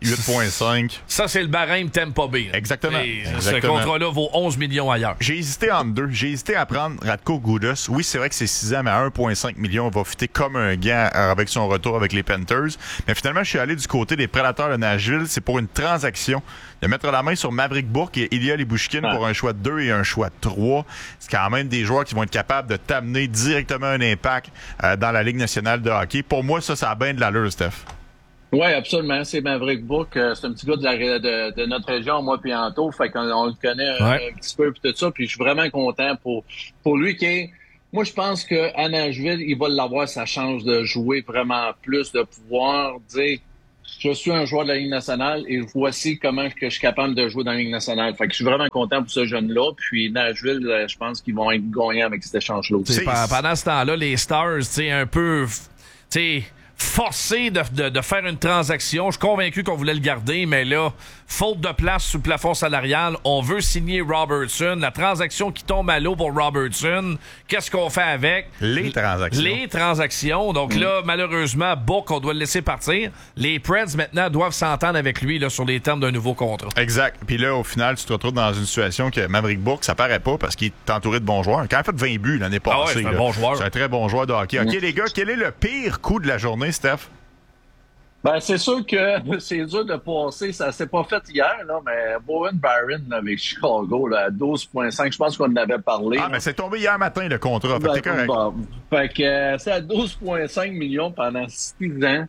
huit virgule cinq. Ça, c'est le barème Tampa Bay. Là. Exactement. Et Exactement. Ce contrat-là vaut onze millions ailleurs. J'ai hésité entre deux. J'ai hésité à prendre Radko Gudas. Oui, c'est vrai que c'est six ans, mais à un virgule cinq million, il va fitter comme un gant avec son retour avec les Panthers. Mais finalement, je suis allé du côté des Prédateurs de Nashville. C'est pour une transaction de mettre la main sur Maverick Bourque et Ilya Lyubushkin ah. pour un choix de deux et un choix de trois. C'est quand même des joueurs qui vont être capables de t'amener directement un impact euh, dans la Ligue nationale de hockey. Pour moi, ça, ça a bien de l'allure, Steph. Oui, absolument. C'est Maverick Bourque. C'est un petit gars de, la, de, de notre région, moi puis Anto. Fait qu'on on le connaît un, ouais. un petit peu puis tout ça. Puis je suis vraiment content pour, pour lui qui est... Moi, je pense qu'à Nashville, il va l'avoir sa chance de jouer vraiment plus, de pouvoir dire je suis un joueur de la Ligue nationale et voici comment que je suis capable de jouer dans la Ligue nationale. Fait que je suis vraiment content pour ce jeune-là. Puis Nashville, je pense qu'ils vont être gagnants avec cet échange-là. Pendant ce temps-là, les Stars, tu sais, un peu... tu sais, forcé de, de, de faire une transaction. Je suis convaincu qu'on voulait le garder, mais là, faute de place sous le plafond salarial, on veut signer Robertson. La transaction qui tombe à l'eau pour Robertson, qu'est-ce qu'on fait avec? Les transactions. Les transactions. Donc mmh. là, malheureusement, Bourque, on doit le laisser partir. Les Preds, maintenant, doivent s'entendre avec lui là, sur les termes d'un nouveau contrat. Exact. Puis là, au final, tu te retrouves dans une situation que Maverick Bourque, ça paraît pas parce qu'il est entouré de bons joueurs. Il a quand même fait vingt buts l'année passée. Ah ouais, c'est un là. bon joueur. C'est un très bon joueur de hockey. OK, mmh. les gars, quel est le pire coup de la journée, Steph? Ben, c'est sûr que c'est dur de passer. Ça s'est pas fait hier, là, mais Bowen Barron avec Chicago, là, à douze virgule cinq, je pense qu'on en avait parlé. Ah, là. Mais c'est tombé hier matin, le contrat. Fait ben, que t'es correct. Bon, fait que euh, c'est à douze virgule cinq millions pendant six ans.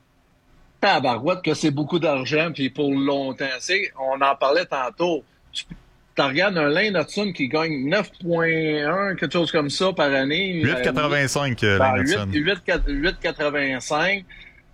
Tabarouette que c'est beaucoup d'argent, puis pour longtemps. C'est, on en parlait tantôt. Tu regardes un Lane Hudson qui gagne neuf virgule un, quelque chose comme ça par année. huit virgule quatre-vingt-cinq, euh, Lane Hudson. huit virgule quatre-vingt-cinq.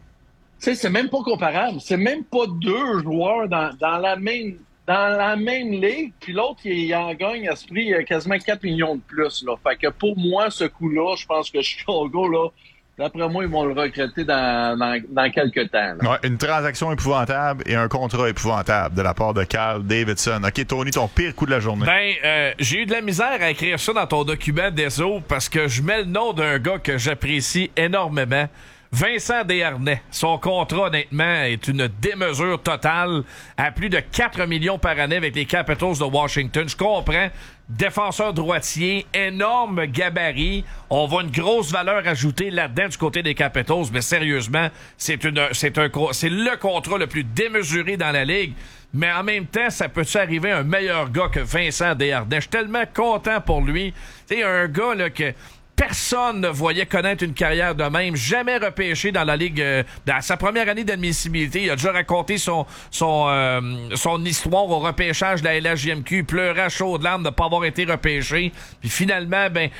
Tu sais, c'est même pas comparable. C'est même pas deux joueurs dans, dans la même dans la même ligue. Puis l'autre, il, il en gagne à ce prix quasiment quatre millions de plus. Là. Fait que pour moi, ce coup-là, je pense que Chicago, là, d'après moi, ils vont le recruter dans, dans, dans quelques temps. Là. Ouais, une transaction épouvantable et un contrat épouvantable de la part de Carl Davidson. OK, Tony, ton pire coup de la journée. Ben, euh, j'ai eu de la misère à écrire ça dans ton document Deso parce que je mets le nom d'un gars que j'apprécie énormément. Vincent Desharnais. Son contrat, honnêtement, est une démesure totale à plus de quatre millions par année avec les Capitals de Washington. Je comprends. Défenseur droitier, énorme gabarit. On voit une grosse valeur ajoutée là-dedans du côté des Capitals, mais sérieusement, c'est une, c'est un, c'est le contrat le plus démesuré dans la ligue. Mais en même temps, ça peut-tu arriver un meilleur gars que Vincent Desharnais? Je suis tellement content pour lui. Tu sais, un gars, là, que personne ne voyait connaître une carrière de même, jamais repêché dans la Ligue. Euh, dans sa première année d'admissibilité, il a déjà raconté son son euh, son histoire au repêchage de la L H J M Q, pleurant à chaudes larmes de ne pas avoir été repêché. Puis finalement, ben,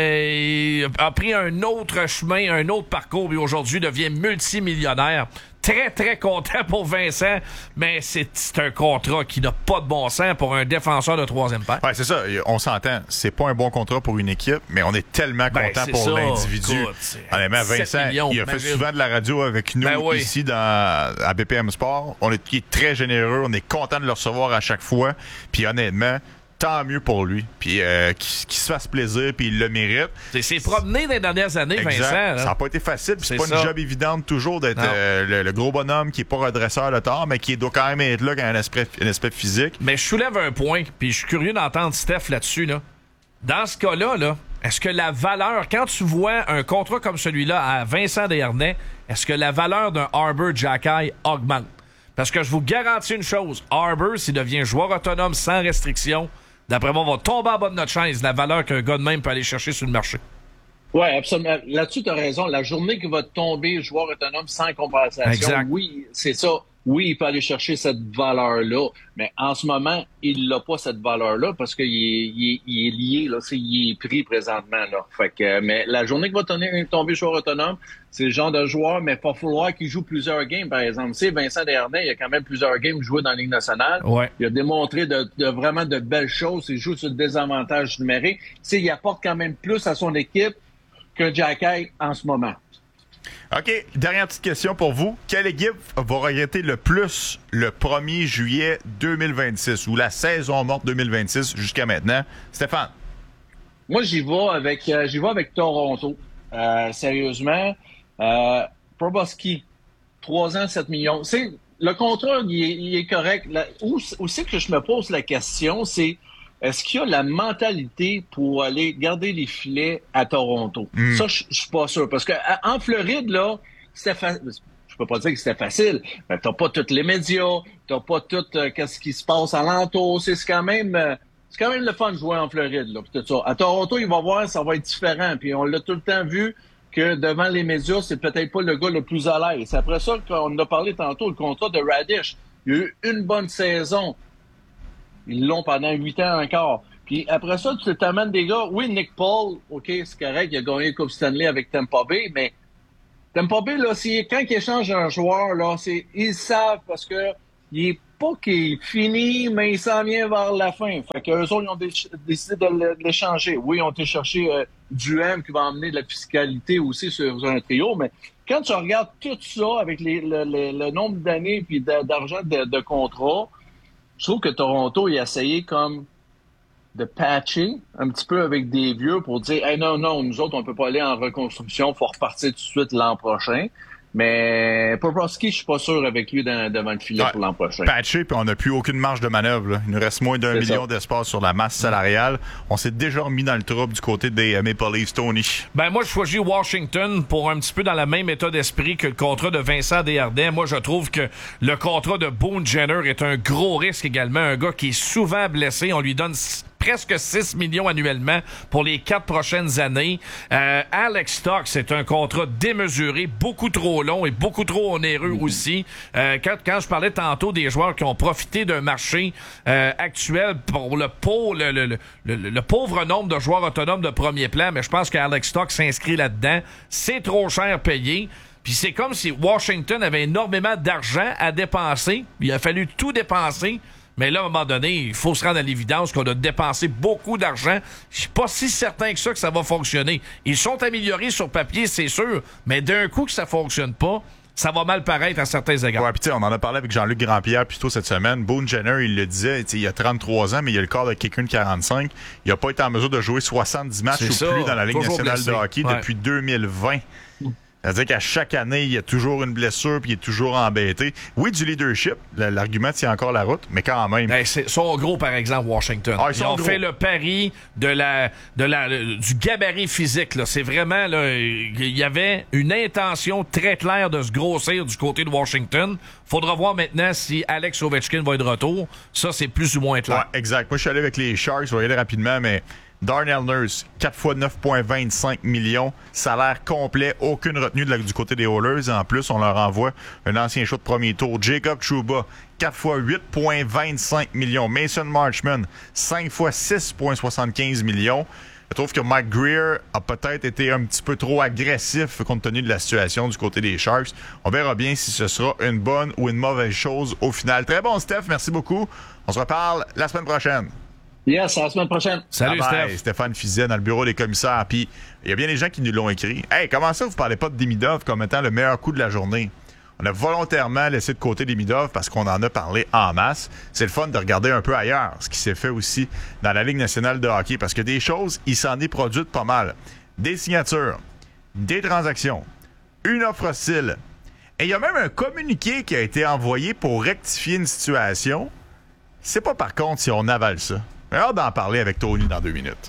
euh, a pris un autre chemin, un autre parcours, et aujourd'hui devient multimillionnaire. Très, très content pour Vincent, mais c'est, c'est un contrat qui n'a pas de bon sens pour un défenseur de troisième paire. Ouais, c'est ça. On s'entend. C'est pas un bon contrat pour une équipe, mais on est tellement ben, content pour ça. l'individu. Écoute, honnêtement, Vincent, millions, il a fait souvent de la radio avec nous ben oui. ici dans, à B P M Sport. On est, il est très généreux. On est content de le recevoir à chaque fois. Puis honnêtement, tant mieux pour lui. Puis euh, qu'il, qu'il se fasse plaisir, puis il le mérite. C'est, c'est promené dans les dernières années, exact. Vincent. Là. Ça n'a pas été facile. C'est, c'est pas ça. une job évidente toujours d'être euh, le, le gros bonhomme qui est pas redresseur de tort, mais qui doit quand même être là quand il y a un aspect, un aspect physique. Mais je soulève un point, puis je suis curieux d'entendre Steph là-dessus. Là. Dans ce cas-là, là, est-ce que la valeur, quand tu vois un contrat comme celui-là à Vincent Desharnais, est-ce que la valeur d'un Arbor Xhekaj augmente? Parce que je vous garantis une chose, Arbor, s'il devient joueur autonome sans restriction, d'après moi, on va tomber en bas de notre chaise, la valeur qu'un gars de même peut aller chercher sur le marché. Oui, absolument. Là-dessus, tu as raison. La journée qui va tomber joueur autonome sans compensation, exact. Oui, c'est ça. Oui, il peut aller chercher cette valeur-là, mais en ce moment, il n'a pas cette valeur-là parce qu'il est, il est, il est lié, là, c'est, il est pris présentement. Là. Fait que, mais la journée qu'il va tomber, tomber joueur autonome, c'est le genre de joueur, mais il va falloir qu'il joue plusieurs games, par exemple. Tu sais, Vincent Desharnais, il a quand même plusieurs games joués dans la Ligue nationale. Ouais. Il a démontré de, de vraiment de belles choses. Il joue sur le désavantage numérique. Tu sais, il apporte quand même plus à son équipe que Xhekaj en ce moment. OK, dernière petite question pour vous. Quelle équipe va regretter le plus le premier juillet deux mille vingt-six ou la saison morte deux mille vingt-six jusqu'à maintenant? Stéphane? Moi, j'y vais avec, euh, j'y vais avec Toronto. Euh, sérieusement. Euh, Proboski, trois ans, sept millions. C'est, le contrat, il est, il est correct. La, où, où c'est que je me pose la question, c'est est-ce qu'il y a la mentalité pour aller garder les filets à Toronto? Mm. Ça, je suis pas sûr. Parce que en Floride, là, c'était facile. Je peux pas dire que c'était facile. Mais t'as pas tous les médias, t'as pas tout euh, qu'est-ce qui se passe alentour. C'est quand même... Euh, C'est quand même le fun de jouer en Floride, là, tout ça. À Toronto, il va voir, ça va être différent. Puis on l'a tout le temps vu que devant les médias, c'est peut-être pas le gars le plus à l'aise. C'est après ça qu'on a parlé tantôt, le contrat de Radish. Il y a eu une bonne saison. Ils l'ont pendant huit ans encore. Puis après ça, tu t'amènes des gars. Oui, Nick Paul, OK, c'est correct, il a gagné la Coupe Stanley avec Tampa Bay, mais Tampa Bay, là, c'est, quand ils échangent un joueur, là, c'est, ils savent parce que il est pas qu'il est fini, mais il s'en vient vers la fin. Fait qu'eux autres, ils ont dé- décidé de l'échanger. Oui, ils ont été chercher euh, du M qui va emmener de la fiscalité aussi sur, sur un trio, mais quand tu regardes tout ça avec les, le, le, le nombre d'années puis d'argent de, de contrat, je trouve que Toronto, il a essayé comme de patcher un petit peu avec des vieux pour dire hey, « non, non, nous autres, on peut pas aller en reconstruction, il faut repartir tout de suite l'an prochain ». Mais Bobrovsky, je suis pas sûr avec lui dans, devant le filet ouais, pour l'an prochain. Patché, puis on n'a plus aucune marge de manœuvre. Là. Il nous reste moins d'un C'est million ça. d'espace sur la masse salariale. On s'est déjà remis dans le trouble du côté des Maple Leafs, Tony. Ben moi, je choisis Washington pour un petit peu dans le même état d'esprit que le contrat de Vincent Desjardins. Moi, je trouve que le contrat de Boone Jenner est un gros risque également. Un gars qui est souvent blessé. On lui donne presque six millions annuellement pour les quatre prochaines années. Euh, Alex Stock, c'est un contrat démesuré, beaucoup trop long et beaucoup trop onéreux mm-hmm. aussi. Euh, quand, quand je parlais tantôt des joueurs qui ont profité d'un marché euh, actuel pour le, pauvre, le, le, le, le, le pauvre nombre de joueurs autonomes de premier plan, mais je pense qu'Alex Stock s'inscrit là-dedans. C'est trop cher payé. Puis c'est comme si Washington avait énormément d'argent à dépenser. Il a fallu tout dépenser. Mais là, à un moment donné, il faut se rendre à l'évidence qu'on a dépensé beaucoup d'argent. Je suis pas si certain que ça que ça va fonctionner. Ils sont améliorés sur papier, c'est sûr, mais d'un coup que ça fonctionne pas, ça va mal paraître à certains égards. Ouais, puis tu sais, on en a parlé avec Jean-Luc Grandpierre plus tôt cette semaine. Boone Jenner, il le disait, il a trente-trois ans, mais il a le corps de quelqu'un de quarante-cinq. Il a pas été en mesure de jouer soixante-dix matchs c'est ou ça, plus dans la Ligue nationale blessé. de hockey ouais. depuis deux mille vingt. C'est-à-dire qu'à chaque année, il y a toujours une blessure puis il est toujours embêté. Oui, du leadership, l'argument tient encore la route, mais quand même. Ben, ils sont gros, par exemple, Washington. Ah, ils, ils ont gros. fait le pari de la, de la, du gabarit physique. Là. C'est vraiment, là, il y avait une intention très claire de se grossir du côté de Washington. Faudra voir maintenant si Alex Ovechkin va être de retour. Ça, c'est plus ou moins clair. Ouais, exact. Moi, je suis allé avec les Sharks, je vais y aller rapidement, mais Darnell Nurse, quatre fois neuf virgule vingt-cinq millions, salaire complet, aucune retenue de la, du côté des Oilers. En plus, on leur envoie un ancien choix de premier tour. Jacob Trouba, quatre fois huit virgule vingt-cinq millions. Mason Marchman, cinq fois six virgule soixante-quinze millions. Je trouve que Mike Greer a peut-être été un petit peu trop agressif compte tenu de la situation du côté des Sharks. On verra bien si ce sera une bonne ou une mauvaise chose au final. Très bon, Steph. Merci beaucoup. On se reparle la semaine prochaine. Yes, à la semaine prochaine. Salut, bye Steph. Bye. Stéphane Fizet dans le bureau des commissaires. Puis, il y a bien des gens qui nous l'ont écrit. Hey, comment ça, vous parlez pas de Demidov comme étant le meilleur coup de la journée? On a volontairement laissé de côté Demidov parce qu'on en a parlé en masse. C'est le fun de regarder un peu ailleurs ce qui s'est fait aussi dans la Ligue nationale de hockey parce que des choses, il s'en est produit pas mal. Des signatures, des transactions, une offre hostile. Et il y a même un communiqué qui a été envoyé pour rectifier une situation. C'est pas par contre si on avale ça. Mais hâte d'en parler avec Tony dans deux minutes.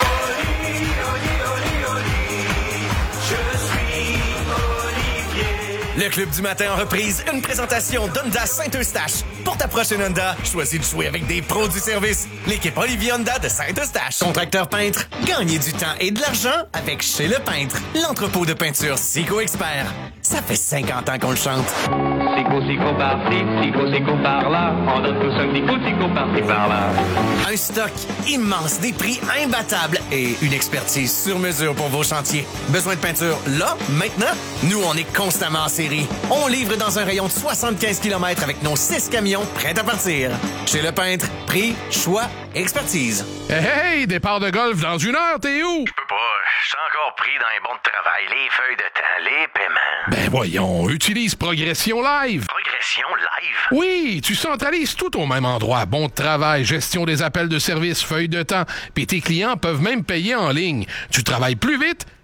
Le Club du matin en reprise, une présentation d'Honda Saint-Eustache. Pour ta prochaine Honda, choisis de jouer avec des pros du service. L'équipe Olivier Honda de Saint-Eustache. Contracteur peintre, gagnez du temps et de l'argent avec Chez Le Peintre. L'entrepôt de peinture Sico Expert. Ça fait cinquante ans qu'on le chante. Sico, Sico par-ci, Sico, Sico par-là. On donne tous un Sico, Sico par-ci, par-là. Un stock immense, des prix imbattables et une expertise sur mesure pour vos chantiers. Besoin de peinture là, maintenant? Nous, on est constamment en série. On livre dans un rayon de soixante-quinze kilomètres avec nos six camions prêts à partir. Chez Le Peintre, prix, choix, expertise. Hey, hey, départ de golf dans une heure, t'es où? Je peux pas, je suis encore pris dans les bons de travail, les feuilles de temps, les paiements. Ben voyons, utilise Progression Live. Progression Live? Oui, tu centralises tout au même endroit. Bon de travail, gestion des appels de service, feuilles de temps, puis tes clients peuvent même payer en ligne. Tu travailles plus vite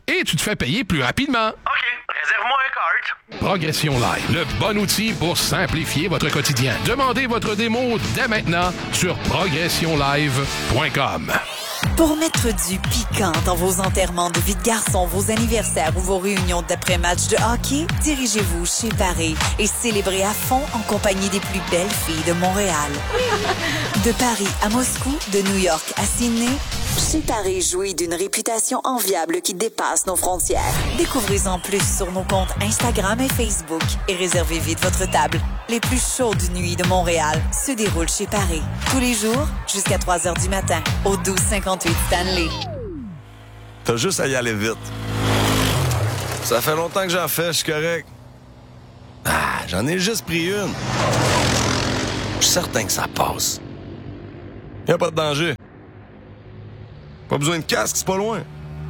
et tu te fais payer plus rapidement. OK, réserve-moi un kart. Progression Live, le bon outil pour simplifier votre quotidien. Demandez votre démo dès maintenant sur progression live point com. Pour mettre du piquant dans vos enterrements de vie de garçon, vos anniversaires ou vos réunions d'après-match de hockey, dirigez-vous chez Paris et célébrez à fond en compagnie des plus belles filles de Montréal. De Paris à Moscou, de New York à Sydney, chez Paris jouit d'une réputation enviable qui dépasse nos frontières. Découvrez-en plus sur nos comptes Instagram et Facebook et réservez vite votre table. Les plus chaudes nuits de Montréal se déroulent chez Paris. Tous les jours, jusqu'à trois heures du matin, au douze cinquante-huit Stanley. T'as juste à y aller vite. Ça fait longtemps que j'en fais, je suis correct. Ah, j'en ai juste pris une. Je suis certain que ça passe. Y a pas de danger. Pas besoin de casque, c'est pas loin.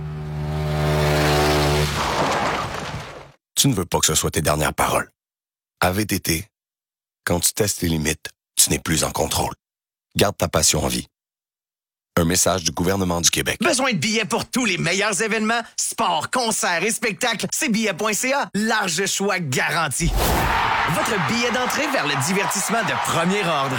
Tu ne veux pas que ce soit tes dernières paroles. À V T T, quand tu testes tes limites, tu n'es plus en contrôle. Garde ta passion en vie. Un message du gouvernement du Québec. Besoin de billets pour tous les meilleurs événements? Sports, concerts et spectacles, c'est billets point c a. Large choix garanti. Votre billet d'entrée vers le divertissement de premier ordre.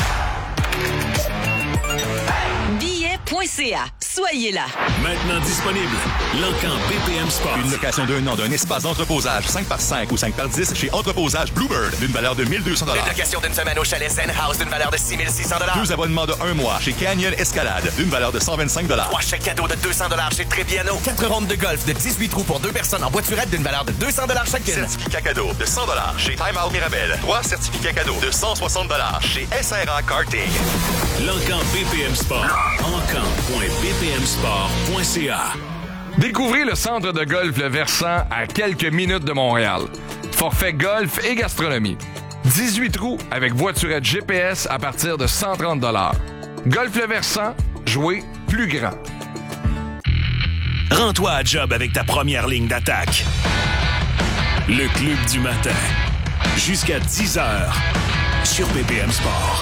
billets point c a. Soyez là. Maintenant disponible, L'Encan B P M Sport. Une location d'un an d'un espace d'entreposage cinq par cinq ou cinq par dix chez Entreposage Bluebird d'une valeur de mille deux cents dollars. Une location d'une semaine au chalet Zen House d'une valeur de six mille six cents dollars. Deux abonnements de un mois chez Canyon Escalade d'une valeur de cent vingt-cinq dollars. Trois chèques cadeaux de deux cents dollars chez Trébiano. Quatre rondes de golf de dix-huit trous pour deux personnes en voiturette d'une valeur de deux cents dollars chacune. Certificat cadeau de cent dollars chez Time Out Mirabel. Trois certificats cadeaux de cent soixante dollars chez S R A Karting. L'Encan B P M Sport. encan point b p m sport point c a. Découvrez le centre de golf Le Versant à quelques minutes de Montréal. Forfait golf et gastronomie. dix-huit trous avec voiturette G P S à partir de cent trente dollars. Golf Le Versant, jouez plus grand. Rends-toi à job avec ta première ligne d'attaque. Le Club du matin. Jusqu'à dix heures sur B P M Sport.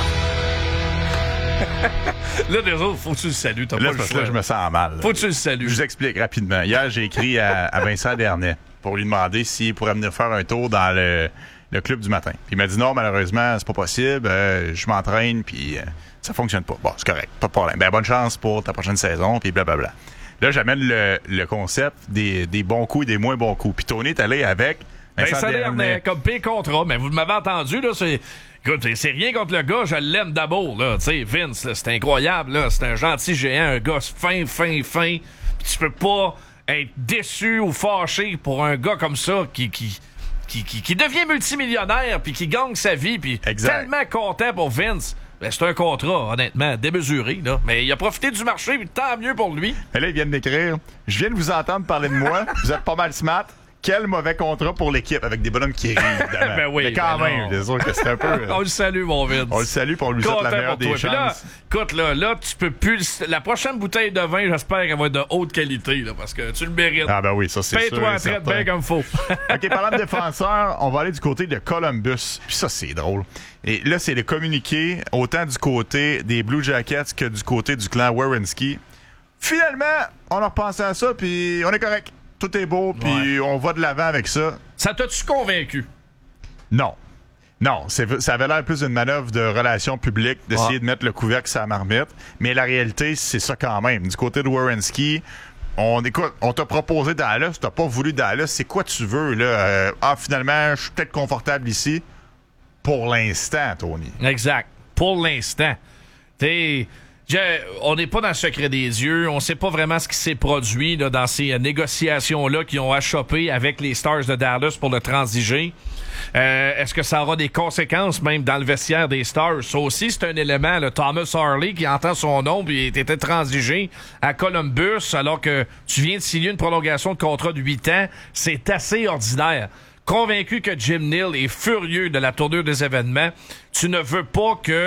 Là, des autres, faut que tu le salues. T'as là, pas le choix. Là, je me sens mal. Faut que tu le salues. Je vous explique rapidement. Hier, j'ai écrit à, à Vincent Dernay pour lui demander s'il pourrait venir faire un tour dans le, le club du matin. Puis il m'a dit non, malheureusement, c'est pas possible. Euh, je m'entraîne, puis euh, ça fonctionne pas. Bon, c'est correct, pas de problème. Ben, bonne chance pour ta prochaine saison, puis blablabla. Là, j'amène le, le concept des, des bons coups et des moins bons coups. Puis Tony est allé avec Vincent Vincent Dernay. Dernay, comme P contrat. Mais vous m'avez entendu, là, c'est... Écoute, c'est rien contre le gars, je l'aime d'abord, là. Tu sais, Vince, là, c'est incroyable, là. C'est un gentil géant, un gars fin, fin, fin. Puis tu peux pas être déçu ou fâché pour un gars comme ça qui... qui Qui, qui, qui devient multimillionnaire puis qui gagne sa vie puis tellement content pour Vince. Ben, c'est un contrat, honnêtement, démesuré, là. Mais il a profité du marché, puis tant mieux pour lui. Et là, ils viennent d'écrire « Je viens de vous entendre parler de moi. Vous êtes pas mal smart. Quel mauvais contrat pour l'équipe. » Avec des bonhommes qui rient, évidemment. Ben oui, mais quand ben même, les autres, que c'est un peu... On le salue, mon Vince. On le salue, puis on lui souhaite la meilleure des chances. Là, écoute, là, là, tu peux plus... La prochaine bouteille de vin, j'espère qu'elle va être de haute qualité, là, parce que tu le mérites. Ah ben oui, ça, c'est sûr. Paye-toi en traite bien comme faut. OK, parlant de défenseurs, on va aller du côté de Columbus. Puis ça, c'est drôle. Et là, c'est le communiqué, autant du côté des Blue Jackets que du côté du clan Werenski. Finalement, on a repensé à ça, puis on est correct. Tout est beau, puis ouais. On va de l'avant avec ça. Ça t'a-tu convaincu? Non. Non, c'est, ça avait l'air plus d'une manœuvre de relations publiques, d'essayer ouais. de mettre le couvercle sur la marmite. Mais la réalité, c'est ça quand même. Du côté de Werenski, on écoute, on t'a proposé Dallas, t'as pas voulu Dallas, c'est quoi tu veux, là? Euh, ah, finalement, je suis peut-être confortable ici. Pour l'instant, Tony. Exact. Pour l'instant. T'es... Je, on n'est pas dans le secret des yeux. On sait pas vraiment ce qui s'est produit là, dans ces euh, négociations-là qui ont achoppé avec les Stars de Dallas pour le transiger. Euh, est-ce que ça aura des conséquences même dans le vestiaire des Stars? Ça aussi, c'est un élément. Là, Thomas Harley qui entend son nom et était transigé à Columbus alors que tu viens de signer une prolongation de contrat de huit ans. C'est assez ordinaire. Convaincu que Jim Neal est furieux de la tournure des événements, tu ne veux pas que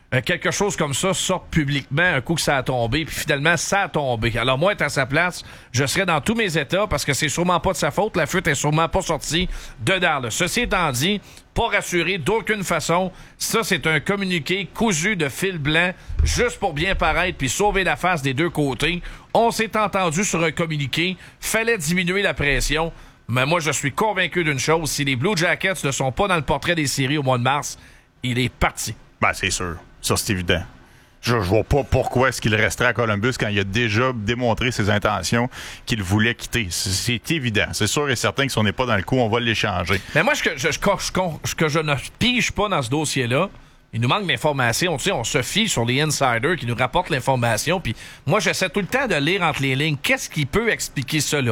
euh, quelque chose comme ça sorte publiquement un coup que ça a tombé, puis finalement, ça a tombé. Alors moi, être à sa place, je serais dans tous mes états parce que c'est sûrement pas de sa faute. La fuite est sûrement pas sortie de Dallas. Ceci étant dit, pas rassuré d'aucune façon. Ça, c'est un communiqué cousu de fil blanc, juste pour bien paraître puis sauver la face des deux côtés. On s'est entendu sur un communiqué. Fallait diminuer la pression. Mais moi, je suis convaincu d'une chose. Si les Blue Jackets ne sont pas dans le portrait des séries au mois de mars, il est parti. Ben, c'est sûr. Ça, c'est évident. Je, je vois pas pourquoi est-ce qu'il resterait à Columbus quand il a déjà démontré ses intentions qu'il voulait quitter. C'est, c'est évident. C'est sûr et certain que si on n'est pas dans le coup, on va l'échanger. Mais moi, ce que je, je, je, que je ne pige pas dans ce dossier-là, il nous manque d'informations. Tu sais, on se fie sur les insiders qui nous rapportent l'information. Puis moi, j'essaie tout le temps de lire entre les lignes. Qu'est-ce qui peut expliquer cela?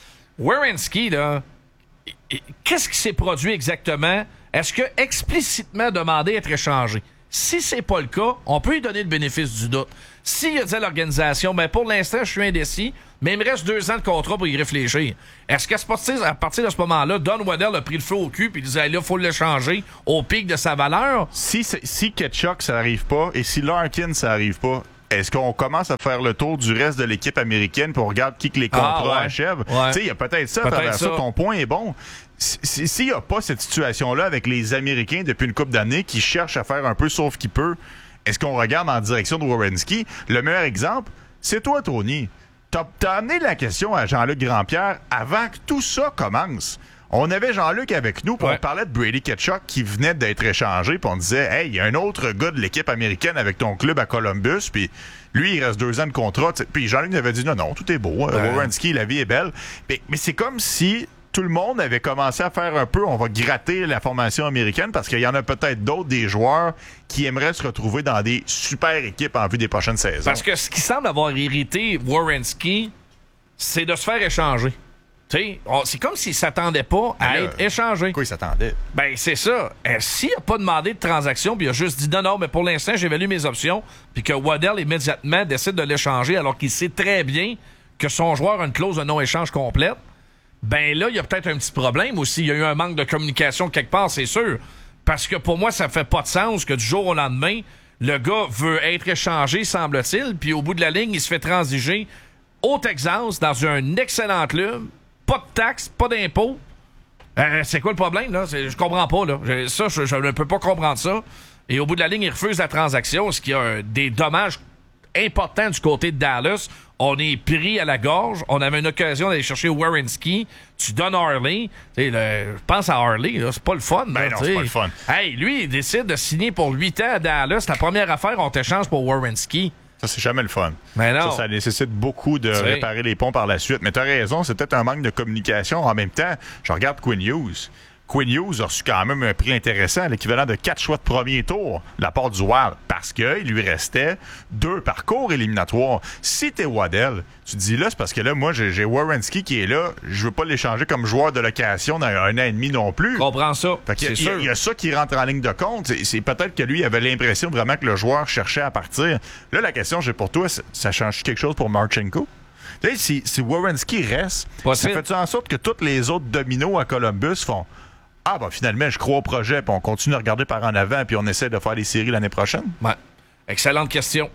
Werenski, là, qu'est-ce qui s'est produit exactement? Est-ce que explicitement demandé être échangé? Si c'est pas le cas, on peut lui donner le bénéfice du doute. S'il a dit à l'organisation, ben pour l'instant, je suis indécis, mais il me reste deux ans de contrat pour y réfléchir. Est-ce qu'à à partir de ce moment-là, Don Waddell a pris le feu au cul puis il disait, là, il faut l'échanger au pic de sa valeur? Si, si Ketchuk, ça arrive pas, et si Larkin, ça arrive pas, est-ce qu'on commence à faire le tour du reste de l'équipe américaine pour regarder qui que les contrats ah, ouais. achèvent? Ouais. Tu sais, il y a peut-être ça peut-être à travers ça. ça. Ton point est bon. S'il si, n'y a pas cette situation-là avec les Américains depuis une couple d'années qui cherchent à faire un peu sauf qu'ils peuvent, est-ce qu'on regarde en direction de Werenski? Le meilleur exemple, c'est toi, Tony. T'as, t'as amené la question à Jean-Luc Grandpierre avant que tout ça commence. On avait Jean-Luc avec nous, puis ouais. on parlait de Brady Ketchuk qui venait d'être échangé, puis on disait, hey, il y a un autre gars de l'équipe américaine avec ton club à Columbus, puis lui, il reste deux ans de contrat. T'sais. Puis Jean-Luc avait dit, non, non, tout est beau. Ouais. Werenski, la vie est belle. Mais, mais c'est comme si tout le monde avait commencé à faire un peu, on va gratter la formation américaine, parce qu'il y en a peut-être d'autres, des joueurs qui aimeraient se retrouver dans des super équipes en vue des prochaines saisons. Parce que ce qui semble avoir irrité Werenski, c'est de se faire échanger. T'sais, on, c'est comme s'il s'attendait pas à là, être échangé. Pourquoi il s'attendait? Ben, c'est ça. Euh, s'il n'a pas demandé de transaction, puis il a juste dit non, non, mais pour l'instant, j'évalue mes options, puis que Waddell immédiatement décide de l'échanger alors qu'il sait très bien que son joueur a une clause de non-échange complète, ben là, il y a peut-être un petit problème aussi. Il y a eu un manque de communication quelque part, c'est sûr. Parce que pour moi, ça fait pas de sens que du jour au lendemain, le gars veut être échangé, semble-t-il, puis au bout de la ligne, il se fait transiger au Texas, dans un excellent club. Pas de taxes, pas d'impôts. Euh, c'est quoi le problème, là? C'est, je comprends pas, là. Je, ça, je, je ne peux pas comprendre ça. Et au bout de la ligne, il refuse la transaction, ce qui a un, des dommages importants du côté de Dallas. On est pris à la gorge. On avait une occasion d'aller chercher Werenski. Tu donnes Harley. Le, je pense à Harley, là, c'est pas le fun. Ben là, non, c'est pas le fun. Hey, lui, il décide de signer pour huit ans à Dallas. La première affaire, on t'échange pour Werenski. Ça, c'est jamais le fun. Mais non. Ça, ça nécessite beaucoup de T'sais. réparer les ponts par la suite. Mais t'as raison, c'est peut-être un manque de communication. En même temps, je regarde Quinn Hughes. Quinn Hughes a reçu quand même un prix intéressant, l'équivalent de quatre choix de premier tour de la part du Wild, parce qu'il lui restait deux parcours éliminatoires. Si t'es Waddell, tu te dis là, c'est parce que là, moi, j'ai, j'ai Werenski qui est là, je veux pas l'échanger comme joueur de location dans un an et demi non plus. Je comprends ça. Fait c'est il, sûr. Il y a ça qui rentre en ligne de compte. C'est, c'est peut-être que lui avait l'impression vraiment que le joueur cherchait à partir. Là, la question que j'ai pour toi, ça change quelque chose pour Marchenko? Tu sais, si, si Werenski reste, Possible. ça fait en sorte que tous les autres dominos à Columbus font ah, ben finalement, je crois au projet, puis on continue à regarder par en avant, puis on essaie de faire les séries l'année prochaine? Ouais. Excellente question.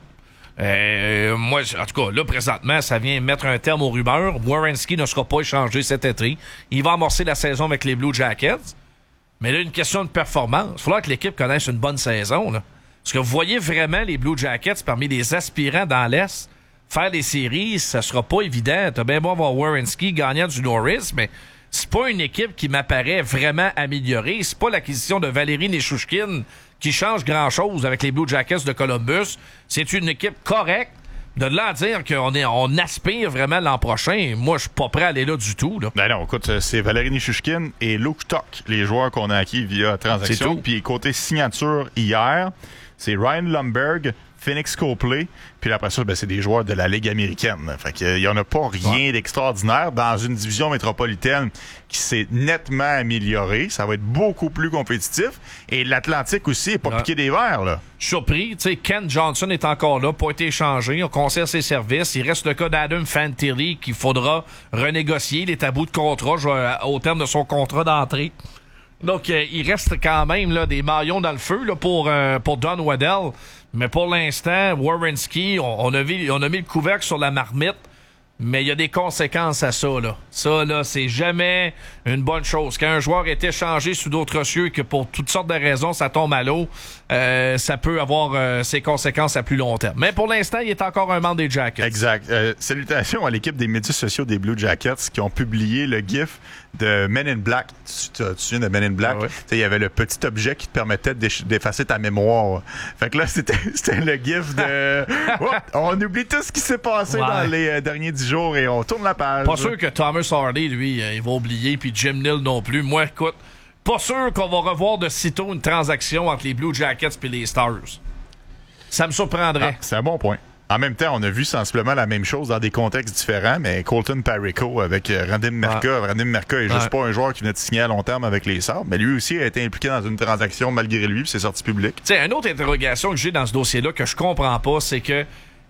Euh, moi, en tout cas, là, présentement, ça vient mettre un terme aux rumeurs. Werenski ne sera pas échangé cet été. Il va amorcer la saison avec les Blue Jackets. Mais là, une question de performance. Il faudra que l'équipe connaisse une bonne saison, là. Est-ce que vous voyez vraiment les Blue Jackets parmi les aspirants dans l'Est faire des séries? Ça sera pas évident. T'as bien beau avoir Werenski gagnant du Norris, mais c'est pas une équipe qui m'apparaît vraiment améliorée. C'est pas l'acquisition de Valérie Nichushkin qui change grand-chose avec les Blue Jackets de Columbus. C'est une équipe correcte. De là à dire qu'on est, on aspire vraiment l'an prochain, moi, je suis pas prêt à aller là du tout. Là. Ben non, écoute, c'est Valérie Nichushkin et Luke Tuck, les joueurs qu'on a acquis via transaction. Puis côté signature hier, c'est Ryan Lundberg, Phoenix Copley, puis après ça, ben, c'est des joueurs de la Ligue américaine. Fait qu'il y en a pas rien ouais. d'extraordinaire dans une division métropolitaine qui s'est nettement améliorée. Ça va être beaucoup plus compétitif. Et l'Atlantique aussi est pas ouais. piqué des verres, là. Surpris, tu sais, Ken Johnson est encore là, pas été échangé, on conserve ses services. Il reste le cas d'Adam Fantilli qu'il faudra renégocier les tabous de contrat au terme de son contrat d'entrée. Donc, euh, il reste quand même là, des maillons dans le feu là, pour, euh, pour Don Waddell. Mais pour l'instant, Werenski, on, on, a vu, on a mis le couvercle sur la marmite, mais il y a des conséquences à ça, là. Ça, là, c'est jamais une bonne chose. Quand un joueur est échangé sous d'autres cieux et que pour toutes sortes de raisons, ça tombe à l'eau, euh, ça peut avoir euh, ses conséquences à plus long terme. Mais pour l'instant, il est encore un membre des Jackets. Exact. Euh, salutations à l'équipe des médias sociaux des Blue Jackets qui ont publié le GIF de Men in Black. Tu te souviens de Men in Black? Ah ouais. Il y avait le petit objet qui te permettait d'effacer ta mémoire. Fait que là, c'était le GIF de... oh, on oublie tout ce qui s'est passé ouais. dans les euh, derniers dix jours et on tourne la page. Pas sûr que Thomas Hardy, lui, euh, il va oublier, puis Jim Nill non plus. Moi, écoute, pas sûr qu'on va revoir de sitôt une transaction entre les Blue Jackets et les Stars. Ça me surprendrait. Ah, c'est un bon point. En même temps, on a vu sensiblement la même chose dans des contextes différents, mais Colton Parayko avec euh, Radim Merka. Ouais. Radim Merka est juste ouais. pas un joueur qui venait de signer à long terme avec les Sabres, mais lui aussi a été impliqué dans une transaction malgré lui, puis c'est sorti public. Tu sais, une autre interrogation que j'ai dans ce dossier-là que je comprends pas, c'est que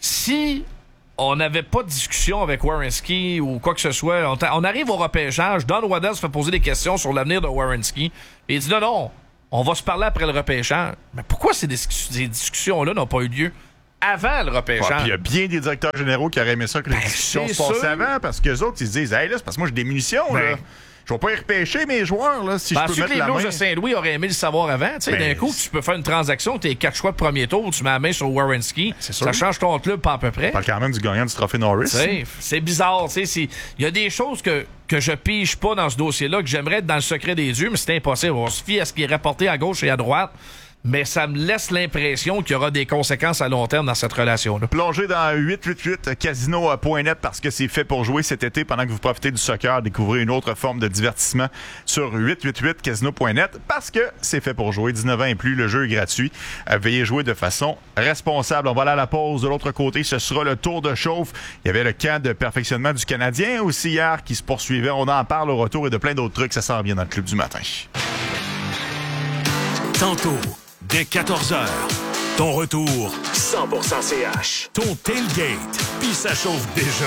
si on n'avait pas de discussion avec Werenski ou quoi que ce soit, on, on arrive au repêchage, Don Waddell se fait poser des questions sur l'avenir de Werenski, et il dit non, non, on va se parler après le repêchage. Mais pourquoi ces, dis ces discussions-là n'ont pas eu lieu avant le repêchage? Il y a bien des directeurs généraux qui auraient aimé ça que les ben, discussions se passent avant, parce qu'eux autres, ils se disent, hey, là, c'est parce que moi, j'ai des munitions, ben, là. Je vais pas y repêcher mes joueurs, là, si ben, je peux mettre la main. Les Blues de Saint-Louis auraient aimé le savoir avant. Ben, d'un coup, tu peux faire une transaction, tes quatre choix de premier tour, tu mets la main sur Werenski. Ça change ton club pas à peu près. On parle quand même du gagnant du trophée Norris. C'est bizarre. Il y a des choses que, que je pige pas dans ce dossier-là, que j'aimerais être dans le secret des dieux, mais c'est impossible. On se fie à ce qui est rapporté à gauche et à droite. Mais ça me laisse l'impression qu'il y aura des conséquences à long terme dans cette relation-là. Plongez dans huit huit huit casino point net parce que c'est fait pour jouer cet été pendant que vous profitez du soccer. Découvrez une autre forme de divertissement sur huit huit huit casino point net parce que c'est fait pour jouer. dix-neuf ans et plus, le jeu est gratuit. Veuillez jouer de façon responsable. On va aller à la pause. De l'autre côté, ce sera le tour de chauffe. Il y avait le camp de perfectionnement du Canadien aussi hier qui se poursuivait. On en parle au retour et de plein d'autres trucs. Ça s'en vient dans le club du matin. Tantôt. Dès quatorze heures, ton retour cent pour cent C H. Ton tailgate, puis ça chauffe déjà.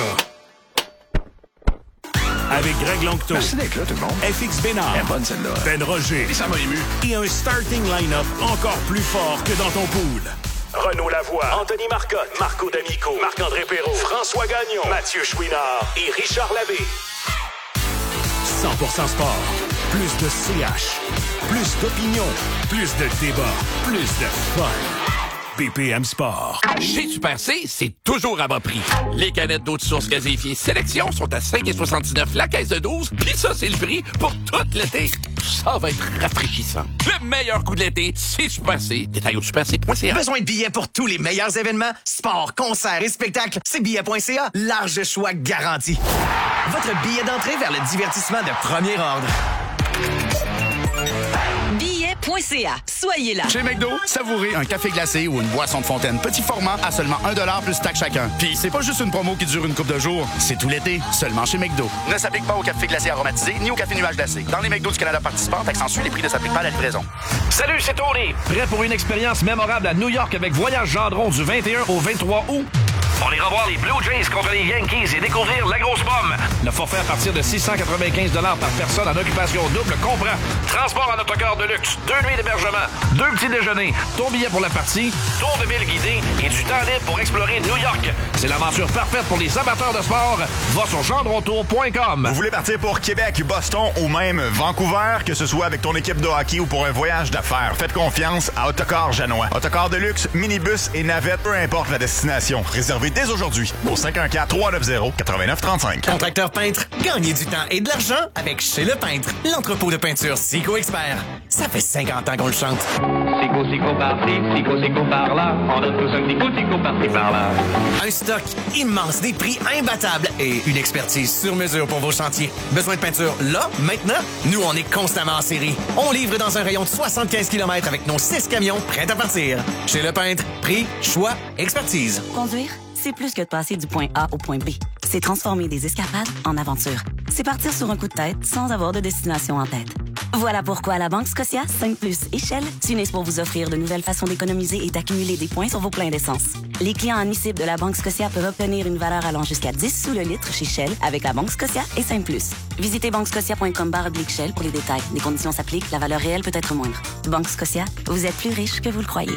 Avec Greg Longto. Merci d'être là, tout le monde. F X Bénard. Elle est bonne, celle-là. Ben Roger. Et ça m'a ému. Et un starting line-up encore plus fort que dans ton pool. Renaud Lavoie, Anthony Marcotte, Marco D'Amico, Marc-André Perrault, François Gagnon, Mathieu Chouinard et Richard Labbé. cent pour cent sport. Plus de C H. Plus d'opinion. Plus de débat. Plus de fun. B P M Sport. Chez Super C, c'est toujours à bas prix. Les canettes d'eau de source gazéifiée Sélection sont à cinq virgule soixante-dix-neuf la caisse de douze, pis ça, c'est le prix pour tout l'été. Ça va être rafraîchissant. Le meilleur coup de l'été, c'est Super C. Détail au super c point c a. Besoin de billets pour tous les meilleurs événements? Sport, concerts et spectacles, c'est billets point c a. Large choix garanti. Votre billet d'entrée vers le divertissement de premier ordre. billets point c a. Soyez là. Chez McDo, savourez un café glacé ou une boisson de fontaine petit format à seulement un dollar plus taxe chacun. Puis c'est pas juste une promo qui dure une couple de jours, c'est tout l'été, seulement chez McDo. Ne s'applique pas au café glacé aromatisé ni au café nuage glacé. Dans les McDo du Canada participants, accentue les prix ne s'appliquent pas à la livraison. Salut, c'est Tony. Prêt pour une expérience mémorable à New York avec Voyage Gendron du vingt et un au vingt-trois août? Pour aller revoir les Blue Jays contre les Yankees et découvrir la grosse pomme. Le forfait à partir de six cent quatre-vingt-quinze dollars par personne en occupation double comprend transport en autocar de luxe, deux nuits d'hébergement, deux petits déjeuners, ton billet pour la partie, tour de ville guidé et du temps libre pour explorer New York. C'est l'aventure parfaite pour les amateurs de sport. Va sur gendrontour point com. Vous voulez partir pour Québec, Boston ou même Vancouver, que ce soit avec ton équipe de hockey ou pour un voyage d'affaires, faites confiance à Autocar Janois. Autocar de luxe, minibus et navette, peu importe la destination. Réservez dès aujourd'hui au cinq un quatre, trois neuf zéro, neuf neuf trois cinq. Contracteur peintre, gagnez du temps et de l'argent avec Chez Le Peintre, l'entrepôt de peinture Sico Expert. Ça fait cinquante ans qu'on le chante. Sico, Sico par-ci, Sico, Sico par-là. On donne tous un petit coup, Sico par-ci, par-là. Un stock immense, des prix imbattables et une expertise sur mesure pour vos chantiers. Besoin de peinture là, maintenant? Nous, on est constamment en série. On livre dans un rayon de soixante-quinze kilomètres avec nos six camions prêts à partir. Chez Le Peintre, prix, choix, expertise. Conduire, c'est plus que de passer du point A au point B. C'est transformer des escapades en aventures. C'est partir sur un coup de tête sans avoir de destination en tête. Voilà pourquoi à la Banque Scotia, cinq plus et Shell s'unissent pour vous offrir de nouvelles façons d'économiser et d'accumuler des points sur vos pleins d'essence. Les clients en I C I B de la Banque Scotia peuvent obtenir une valeur allant jusqu'à dix sous le litre chez Shell avec la Banque Scotia et cinq plus. Visitez banquescotia point com barre oblique Shell pour les détails. Les conditions s'appliquent, la valeur réelle peut être moindre. Banque Scotia, vous êtes plus riche que vous le croyez.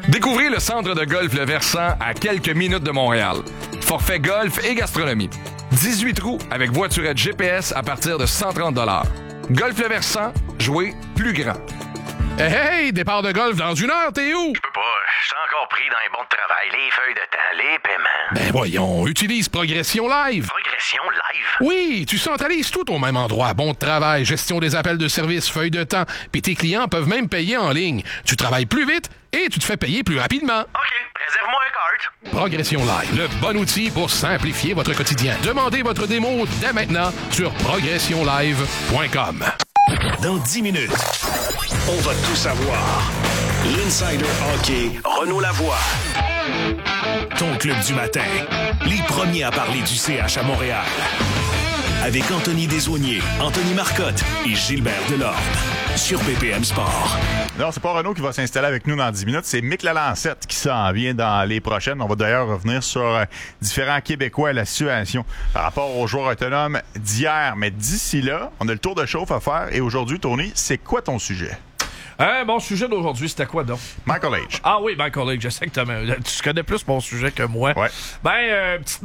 Découvrez le centre de golf Le Versant à quelques minutes de Montréal. Forfait golf et gastronomie. dix-huit trous avec voiturette G P S à partir de cent trente dollars. Golf Le Versant, jouer plus grand. Hey, hey, départ de golf dans une heure, t'es où? Je peux pas, je suis encore pris dans les bons de travail, les feuilles de temps, les paiements. Ben voyons, utilise Progression Live. Progression Live? Oui, tu centralises tout au même endroit. Bon de travail, gestion des appels de service, feuilles de temps, puis tes clients peuvent même payer en ligne. Tu travailles plus vite et tu te fais payer plus rapidement. OK, réserve-moi un cart. Progression Live, le bon outil pour simplifier votre quotidien. Demandez votre démo dès maintenant sur progression live point com. Dans dix minutes, on va tout savoir. L'Insider Hockey, Renaud Lavoie. Ton club du matin, les premiers à parler du C H à Montréal. Avec Anthony Desaulniers, Anthony Marcotte et Gilbert Delorme. Sur B P M Sport. Non, c'est pas Renaud qui va s'installer avec nous dans dix minutes, c'est Mick Lalancette qui s'en vient dans les prochaines. On va d'ailleurs revenir sur euh, différents Québécois et la situation par rapport aux joueurs autonomes d'hier. Mais d'ici là, on a le tour de chauffe à faire. Et aujourd'hui, Tony, c'est quoi ton sujet? Euh, mon sujet d'aujourd'hui, c'était quoi donc? Michael H. Ah oui, Michael H, exactement. Tu connais plus mon sujet que moi. Ouais. Ben, euh, petite